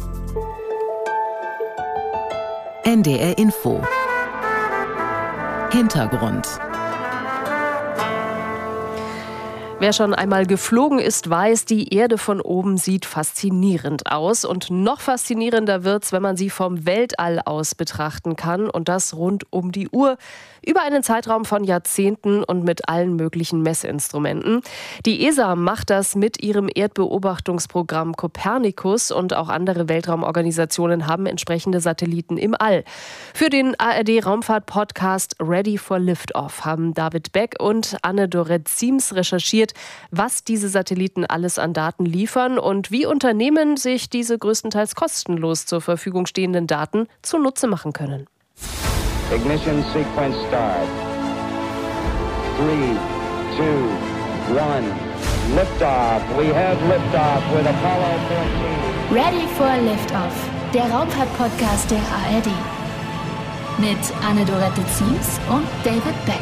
[SPEAKER 9] NDR Info. Hintergrund.
[SPEAKER 2] Wer schon einmal geflogen ist, weiß, die Erde von oben sieht faszinierend aus. Und noch faszinierender wird's, wenn man sie vom Weltall aus betrachten kann. Und das rund um die Uhr, über einen Zeitraum von Jahrzehnten und mit allen möglichen Messinstrumenten. Die ESA macht das mit ihrem Erdbeobachtungsprogramm Copernicus und auch andere Weltraumorganisationen haben entsprechende Satelliten im All. Für den ARD-Raumfahrt-Podcast Ready for Liftoff haben David Beck und Anne-Dorette Ziems recherchiert, was diese Satelliten alles an Daten liefern und wie Unternehmen sich diese größtenteils kostenlos zur Verfügung stehenden Daten zunutze machen können.
[SPEAKER 14] Ignition sequence start. 3, 2, 1. Liftoff. We have liftoff with Apollo 14.
[SPEAKER 15] Ready for Liftoff, der Raumfahrt-Podcast der ARD. Mit Anne-Dorette Ziems und David Beck.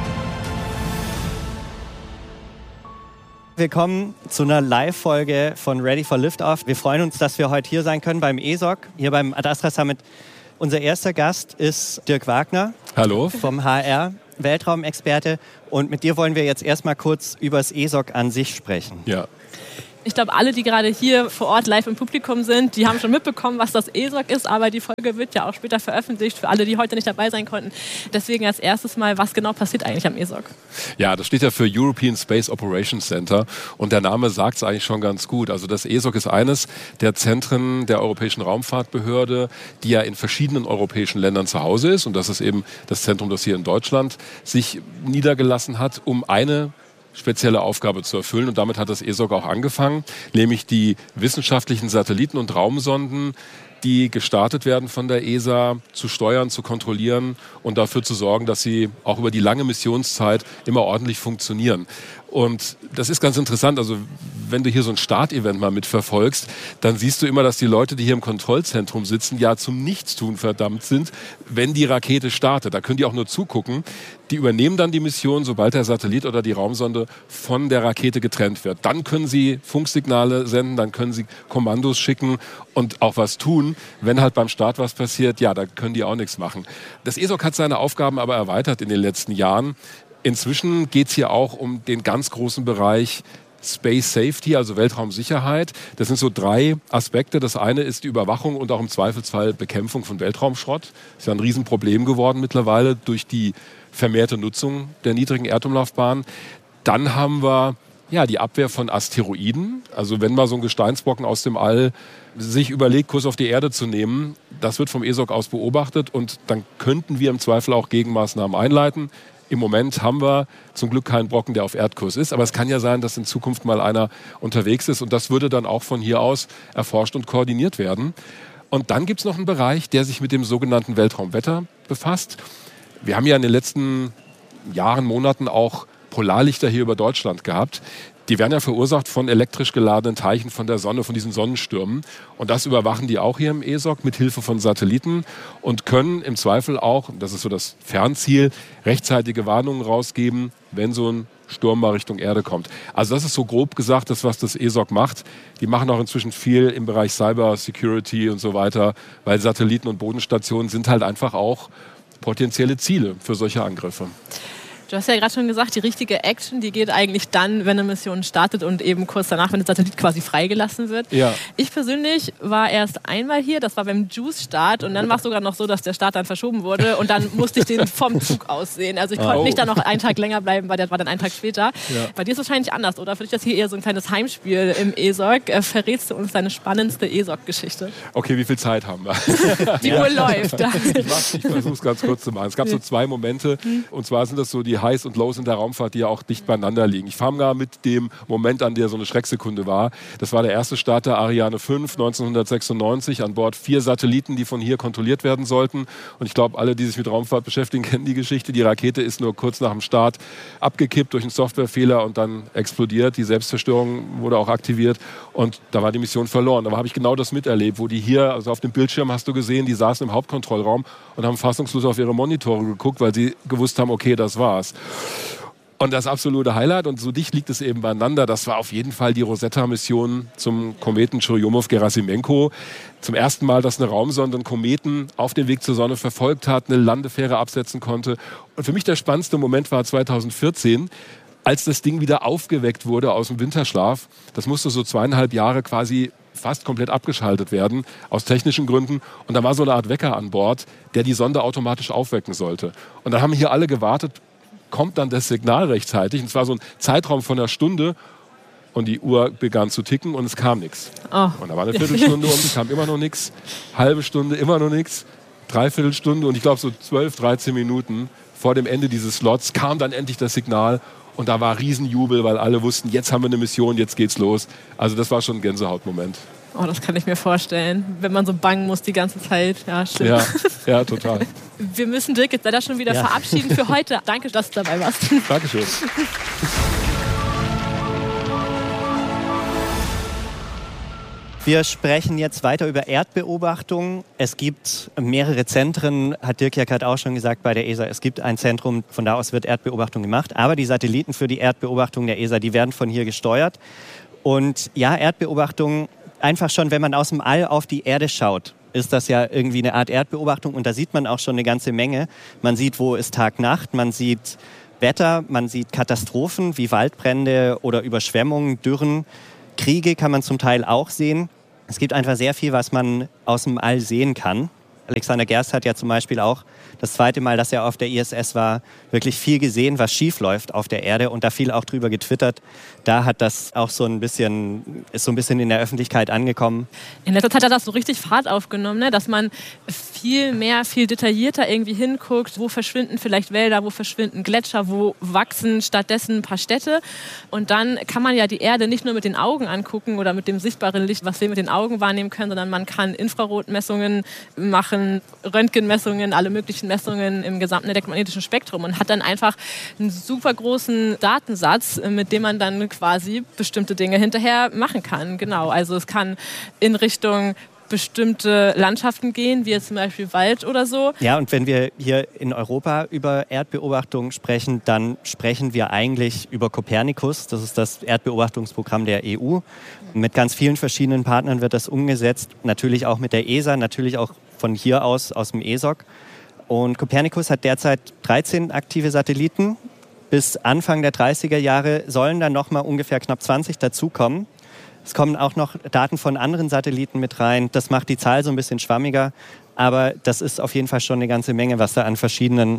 [SPEAKER 16] Willkommen zu einer Live-Folge von Ready for Liftoff. Wir freuen uns, dass wir heute hier sein können beim ESOC, hier beim Ad-Astra Summit. Unser erster Gast ist Dirk Wagner.
[SPEAKER 17] Hallo.
[SPEAKER 16] Vom HR, Weltraumexperte. Und mit dir wollen wir jetzt erstmal kurz über das ESOC an sich sprechen.
[SPEAKER 17] Ja.
[SPEAKER 18] Ich glaube, alle, die gerade hier vor Ort live im Publikum sind, die haben schon mitbekommen, was das ESOC ist. Aber die Folge wird ja auch später veröffentlicht für alle, die heute nicht dabei sein konnten. Deswegen als erstes mal, was genau passiert eigentlich am ESOC?
[SPEAKER 17] Ja, das steht ja für European Space Operations Center. Und der Name sagt es eigentlich schon ganz gut. Also das ESOC ist eines der Zentren der Europäischen Raumfahrtbehörde, die ja in verschiedenen europäischen Ländern zu Hause ist. Und das ist eben das Zentrum, das hier in Deutschland sich niedergelassen hat, um eine spezielle Aufgabe zu erfüllen. Und damit hat das ESOC auch angefangen, nämlich die wissenschaftlichen Satelliten und Raumsonden, die gestartet werden von der ESA, zu steuern, zu kontrollieren und dafür zu sorgen, dass sie auch über die lange Missionszeit immer ordentlich funktionieren. Und das ist ganz interessant, also wenn du hier so ein Startevent mal mitverfolgst, dann siehst du immer, dass die Leute, die hier im Kontrollzentrum sitzen, ja zum Nichtstun verdammt sind, wenn die Rakete startet. Da können die auch nur zugucken. Die übernehmen dann die Mission, sobald der Satellit oder die Raumsonde von der Rakete getrennt wird. Dann können sie Funksignale senden, dann können sie Kommandos schicken und auch was tun. Wenn halt beim Start was passiert, ja, da können die auch nichts machen. Das ESOC hat seine Aufgaben aber erweitert in den letzten Jahren. Inzwischen geht es hier auch um den ganz großen Bereich Space Safety, also Weltraumsicherheit. Das sind so 3 Aspekte. Das eine ist die Überwachung und auch im Zweifelsfall Bekämpfung von Weltraumschrott. Das ist ja ein Riesenproblem geworden mittlerweile durch die vermehrte Nutzung der niedrigen Erdumlaufbahn. Dann haben wir die Abwehr von Asteroiden. Also wenn mal so ein Gesteinsbrocken aus dem All sich überlegt, Kurs auf die Erde zu nehmen, das wird vom ESOC aus beobachtet und dann könnten wir im Zweifel auch Gegenmaßnahmen einleiten. Im Moment haben wir zum Glück keinen Brocken, der auf Erdkurs ist. Aber es kann ja sein, dass in Zukunft mal einer unterwegs ist. Und das würde dann auch von hier aus erforscht und koordiniert werden. Und dann gibt es noch einen Bereich, der sich mit dem sogenannten Weltraumwetter befasst. Wir haben ja in den letzten Jahren, Monaten auch Polarlichter hier über Deutschland gehabt. Die werden ja verursacht von elektrisch geladenen Teilchen von der Sonne, von diesen Sonnenstürmen. Und das überwachen die auch hier im ESOC mit Hilfe von Satelliten und können im Zweifel auch, das ist so das Fernziel, rechtzeitige Warnungen rausgeben, wenn so ein Sturm mal Richtung Erde kommt. Also das ist so grob gesagt das, was das ESOC macht. Die machen auch inzwischen viel im Bereich Cyber Security und so weiter, weil Satelliten und Bodenstationen sind halt einfach auch potenzielle Ziele für solche Angriffe.
[SPEAKER 18] Du hast ja gerade schon gesagt, die richtige Action, die geht eigentlich dann, wenn eine Mission startet und eben kurz danach, wenn der Satellit quasi freigelassen wird.
[SPEAKER 17] Ja.
[SPEAKER 18] Ich persönlich war erst einmal hier, das war beim JUICE-Start und dann war es sogar noch so, dass der Start dann verschoben wurde und dann musste ich den vom Zug aus sehen. Also ich konnte nicht dann noch einen Tag länger bleiben, weil der war dann einen Tag später. Ja. Bei dir ist es wahrscheinlich anders, oder? Für dich ist das hier eher so ein kleines Heimspiel im ESOC. Verrätst du uns deine spannendste ESOC-Geschichte?
[SPEAKER 17] Okay, wie viel Zeit haben wir?
[SPEAKER 18] Die Uhr läuft.
[SPEAKER 17] Ich versuche es ganz kurz zu machen. Es gab so 2 Momente und zwar sind das so die Highs und Lows in der Raumfahrt, die ja auch dicht beieinander liegen. Ich fange mal mit dem Moment an, der so eine Schrecksekunde war. Das war der erste Start der Ariane 5 1996, an Bord 4 Satelliten, die von hier kontrolliert werden sollten. Und ich glaube, alle, die sich mit Raumfahrt beschäftigen, kennen die Geschichte. Die Rakete ist nur kurz nach dem Start abgekippt durch einen Softwarefehler und dann explodiert. Die Selbstzerstörung wurde auch aktiviert und da war die Mission verloren. Aber habe ich genau das miterlebt, wo die hier, also auf dem Bildschirm hast du gesehen, die saßen im Hauptkontrollraum und haben fassungslos auf ihre Monitore geguckt, weil sie gewusst haben, okay, das war's. Und das absolute Highlight, und so dicht liegt es eben beieinander, das war auf jeden Fall die Rosetta-Mission zum Kometen Churyumov-Gerasimenko. Zum ersten Mal, dass eine Raumsonde einen Kometen auf dem Weg zur Sonne verfolgt hat, eine Landefähre absetzen konnte. Und für mich der spannendste Moment war 2014, als das Ding wieder aufgeweckt wurde aus dem Winterschlaf. Das musste so 2,5 Jahre quasi fast komplett abgeschaltet werden, aus technischen Gründen. Und da war so eine Art Wecker an Bord, der die Sonde automatisch aufwecken sollte. Und dann haben hier alle gewartet, kommt dann das Signal rechtzeitig. Und es war so ein Zeitraum von einer Stunde. Und die Uhr begann zu ticken und es kam nichts.
[SPEAKER 18] Oh.
[SPEAKER 17] Und da war eine Viertelstunde es kam immer noch nichts. Halbe Stunde, immer noch nichts. Dreiviertelstunde und ich glaube so 12, 13 Minuten vor dem Ende dieses Slots kam dann endlich das Signal. Und da war Riesenjubel, weil alle wussten, jetzt haben wir eine Mission, jetzt geht's los. Also das war schon ein Gänsehautmoment.
[SPEAKER 18] Oh, das kann ich mir vorstellen, wenn man so bangen muss die ganze Zeit. Ja, stimmt.
[SPEAKER 17] Ja, total.
[SPEAKER 18] Wir müssen Dirk jetzt leider schon wieder verabschieden für heute. Danke, dass du dabei warst.
[SPEAKER 17] Dankeschön.
[SPEAKER 16] Wir sprechen jetzt weiter über Erdbeobachtung. Es gibt mehrere Zentren, hat Dirk ja gerade auch schon gesagt, bei der ESA. Es gibt ein Zentrum, von da aus wird Erdbeobachtung gemacht. Aber die Satelliten für die Erdbeobachtung der ESA, die werden von hier gesteuert. Und ja, Erdbeobachtung, einfach schon, wenn man aus dem All auf die Erde schaut, ist das ja irgendwie eine Art Erdbeobachtung. Und da sieht man auch schon eine ganze Menge. Man sieht, wo ist Tag-Nacht, man sieht Wetter, man sieht Katastrophen wie Waldbrände oder Überschwemmungen, Dürren. Kriege kann man zum Teil auch sehen. Es gibt einfach sehr viel, was man aus dem All sehen kann. Alexander Gerst hat ja zum Beispiel auch das zweite Mal, dass er auf der ISS war, wirklich viel gesehen, was schief läuft auf der Erde und da viel auch drüber getwittert. Da hat das auch ist so ein bisschen in der Öffentlichkeit angekommen.
[SPEAKER 18] In letzter Zeit hat das so richtig Fahrt aufgenommen, ne? Dass man viel detaillierter irgendwie hinguckt, wo verschwinden vielleicht Wälder, wo verschwinden Gletscher, wo wachsen stattdessen ein paar Städte. Und dann kann man ja die Erde nicht nur mit den Augen angucken oder mit dem sichtbaren Licht, was wir mit den Augen wahrnehmen können, sondern man kann Infrarotmessungen machen, Röntgenmessungen, alle möglichen Messungen im gesamten elektromagnetischen Spektrum und hat dann einfach einen super großen Datensatz, mit dem man dann quasi bestimmte Dinge hinterher machen kann. Genau, also es kann in Richtung bestimmte Landschaften gehen, wie jetzt zum Beispiel Wald oder so.
[SPEAKER 16] Ja, und wenn wir hier in Europa über Erdbeobachtung sprechen, dann sprechen wir eigentlich über Copernicus. Das ist das Erdbeobachtungsprogramm der EU. Mit ganz vielen verschiedenen Partnern wird das umgesetzt. Natürlich auch mit der ESA, natürlich auch von hier aus dem ESOC. Und Copernicus hat derzeit 13 aktive Satelliten. Bis Anfang der 30er Jahre sollen dann nochmal ungefähr knapp 20 dazukommen. Es kommen auch noch Daten von anderen Satelliten mit rein. Das macht die Zahl so ein bisschen schwammiger. Aber das ist auf jeden Fall schon eine ganze Menge, was da an verschiedenen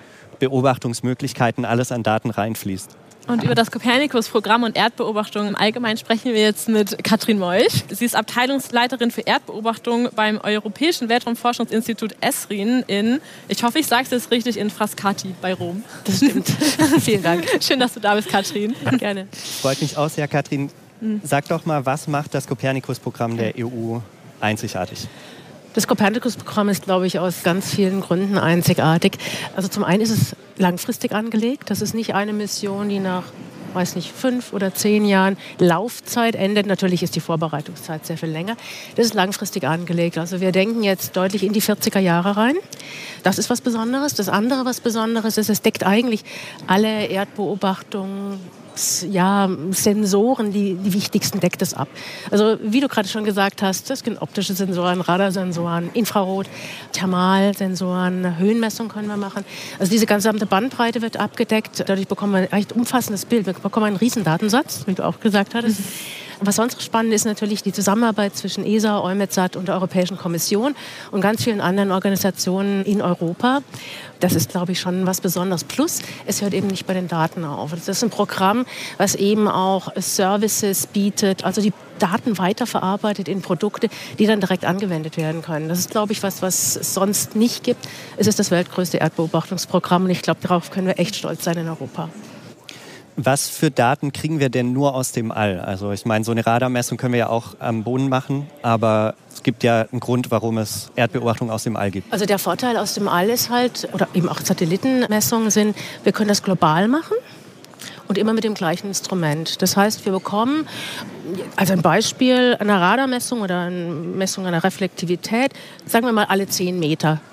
[SPEAKER 16] Beobachtungsmöglichkeiten alles an Daten reinfließt.
[SPEAKER 18] Und über das Copernicus-Programm und Erdbeobachtung im Allgemeinen sprechen wir jetzt mit Katrin Meuch. Sie ist Abteilungsleiterin für Erdbeobachtung beim Europäischen Weltraumforschungsinstitut ESRIN in, ich hoffe, ich sage es jetzt richtig, in Frascati bei Rom.
[SPEAKER 1] Das stimmt. Vielen Dank.
[SPEAKER 18] Schön, dass du da bist, Katrin.
[SPEAKER 1] Gerne.
[SPEAKER 16] Freut mich auch sehr, Katrin. Sag doch mal, was macht das Copernicus-Programm der EU einzigartig?
[SPEAKER 1] Das Copernicus-Programm ist, glaube ich, aus ganz vielen Gründen einzigartig. Also zum einen ist es langfristig angelegt. Das ist nicht eine Mission, die nach, 5 oder 10 Jahren Laufzeit endet. Natürlich ist die Vorbereitungszeit sehr viel länger. Das ist langfristig angelegt. Also wir denken jetzt deutlich in die 40er Jahre rein. Das ist was Besonderes. Das andere, was Besonderes ist, es deckt eigentlich alle Erdbeobachtungen, Sensoren, die wichtigsten deckt es ab. Also wie du gerade schon gesagt hast, das sind optische Sensoren, Radarsensoren, Infrarot, Thermalsensoren, Höhenmessung können wir machen. Also diese gesamte Bandbreite wird abgedeckt. Dadurch bekommen wir ein recht umfassendes Bild. Wir bekommen einen riesen Datensatz, wie du auch gesagt hattest. Was sonst spannend ist natürlich die Zusammenarbeit zwischen ESA, EUMETSAT und der Europäischen Kommission und ganz vielen anderen Organisationen in Europa. Das ist, glaube ich, schon was Besonderes. Plus, es hört eben nicht bei den Daten auf. Das ist ein Programm, was eben auch Services bietet, also die Daten weiterverarbeitet in Produkte, die dann direkt angewendet werden können. Das ist, glaube ich, was es sonst nicht gibt. Es ist das weltgrößte Erdbeobachtungsprogramm und ich glaube, darauf können wir echt stolz sein in Europa.
[SPEAKER 16] Was für Daten kriegen wir denn nur aus dem All? Also ich meine, so eine Radarmessung können wir ja auch am Boden machen, aber es gibt ja einen Grund, warum es Erdbeobachtung aus dem All gibt.
[SPEAKER 1] Also der Vorteil aus dem All ist halt, oder eben auch Satellitenmessungen sind, wir können das global machen und immer mit dem gleichen Instrument. Das heißt, wir bekommen, also ein Beispiel einer Radarmessung oder eine Messung einer Reflektivität, sagen wir mal alle 10 Meter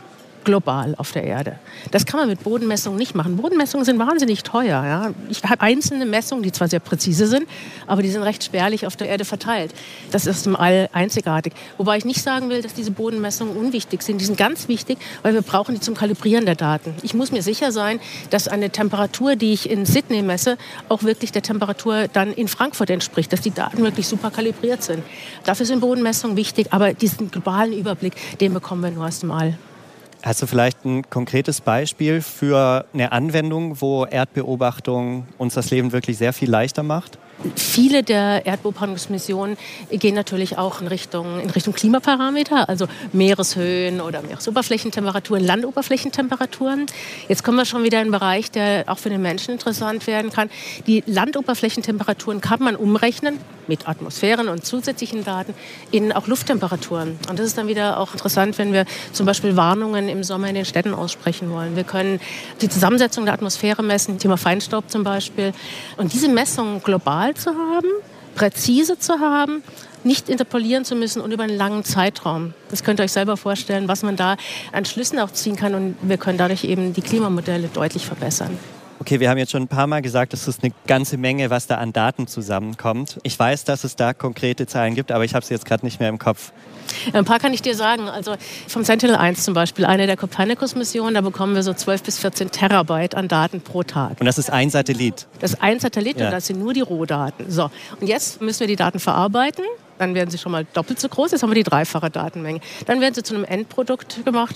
[SPEAKER 1] global auf der Erde. Das kann man mit Bodenmessungen nicht machen. Bodenmessungen sind wahnsinnig teuer. Ja? Ich habe einzelne Messungen, die zwar sehr präzise sind, aber die sind recht spärlich auf der Erde verteilt. Das ist im All einzigartig. Wobei ich nicht sagen will, dass diese Bodenmessungen unwichtig sind. Die sind ganz wichtig, weil wir brauchen die zum Kalibrieren der Daten. Ich muss mir sicher sein, dass eine Temperatur, die ich in Sydney messe, auch wirklich der Temperatur dann in Frankfurt entspricht, dass die Daten wirklich super kalibriert sind. Dafür sind Bodenmessungen wichtig, aber diesen globalen Überblick, den bekommen wir nur aus dem All.
[SPEAKER 16] Hast du vielleicht ein konkretes Beispiel für eine Anwendung, wo Erdbeobachtung uns das Leben wirklich sehr viel leichter macht?
[SPEAKER 1] Viele der Erdbeobachtungsmissionen gehen natürlich auch in Richtung Klimaparameter, also Meereshöhen oder Meeresoberflächentemperaturen, Landoberflächentemperaturen. Jetzt kommen wir schon wieder in einen Bereich, der auch für den Menschen interessant werden kann. Die Landoberflächentemperaturen kann man umrechnen mit Atmosphären und zusätzlichen Daten in auch Lufttemperaturen. Und das ist dann wieder auch interessant, wenn wir zum Beispiel Warnungen im Sommer in den Städten aussprechen wollen. Wir können die Zusammensetzung der Atmosphäre messen, Thema Feinstaub zum Beispiel. Und diese Messungen global zu haben, präzise zu haben, nicht interpolieren zu müssen und über einen langen Zeitraum. Das könnt ihr euch selber vorstellen, was man da an Schlüssen auch ziehen kann. Und wir können dadurch eben die Klimamodelle deutlich verbessern.
[SPEAKER 16] Okay, wir haben jetzt schon ein paar Mal gesagt, es ist eine ganze Menge, was da an Daten zusammenkommt. Ich weiß, dass es da konkrete Zahlen gibt, aber ich habe sie jetzt gerade nicht mehr im Kopf.
[SPEAKER 1] Ein paar kann ich dir sagen. Also vom Sentinel-1 zum Beispiel, eine der Copernicus-Missionen, da bekommen wir so 12 bis 14 Terabyte an Daten pro Tag.
[SPEAKER 16] Und das ist ein Satellit?
[SPEAKER 1] Das ist ein Satellit, ja. Und das sind nur die Rohdaten. So, und jetzt müssen wir die Daten verarbeiten. Dann werden sie schon mal doppelt so groß. Jetzt haben wir die dreifache Datenmenge. Dann werden sie zu einem Endprodukt gemacht.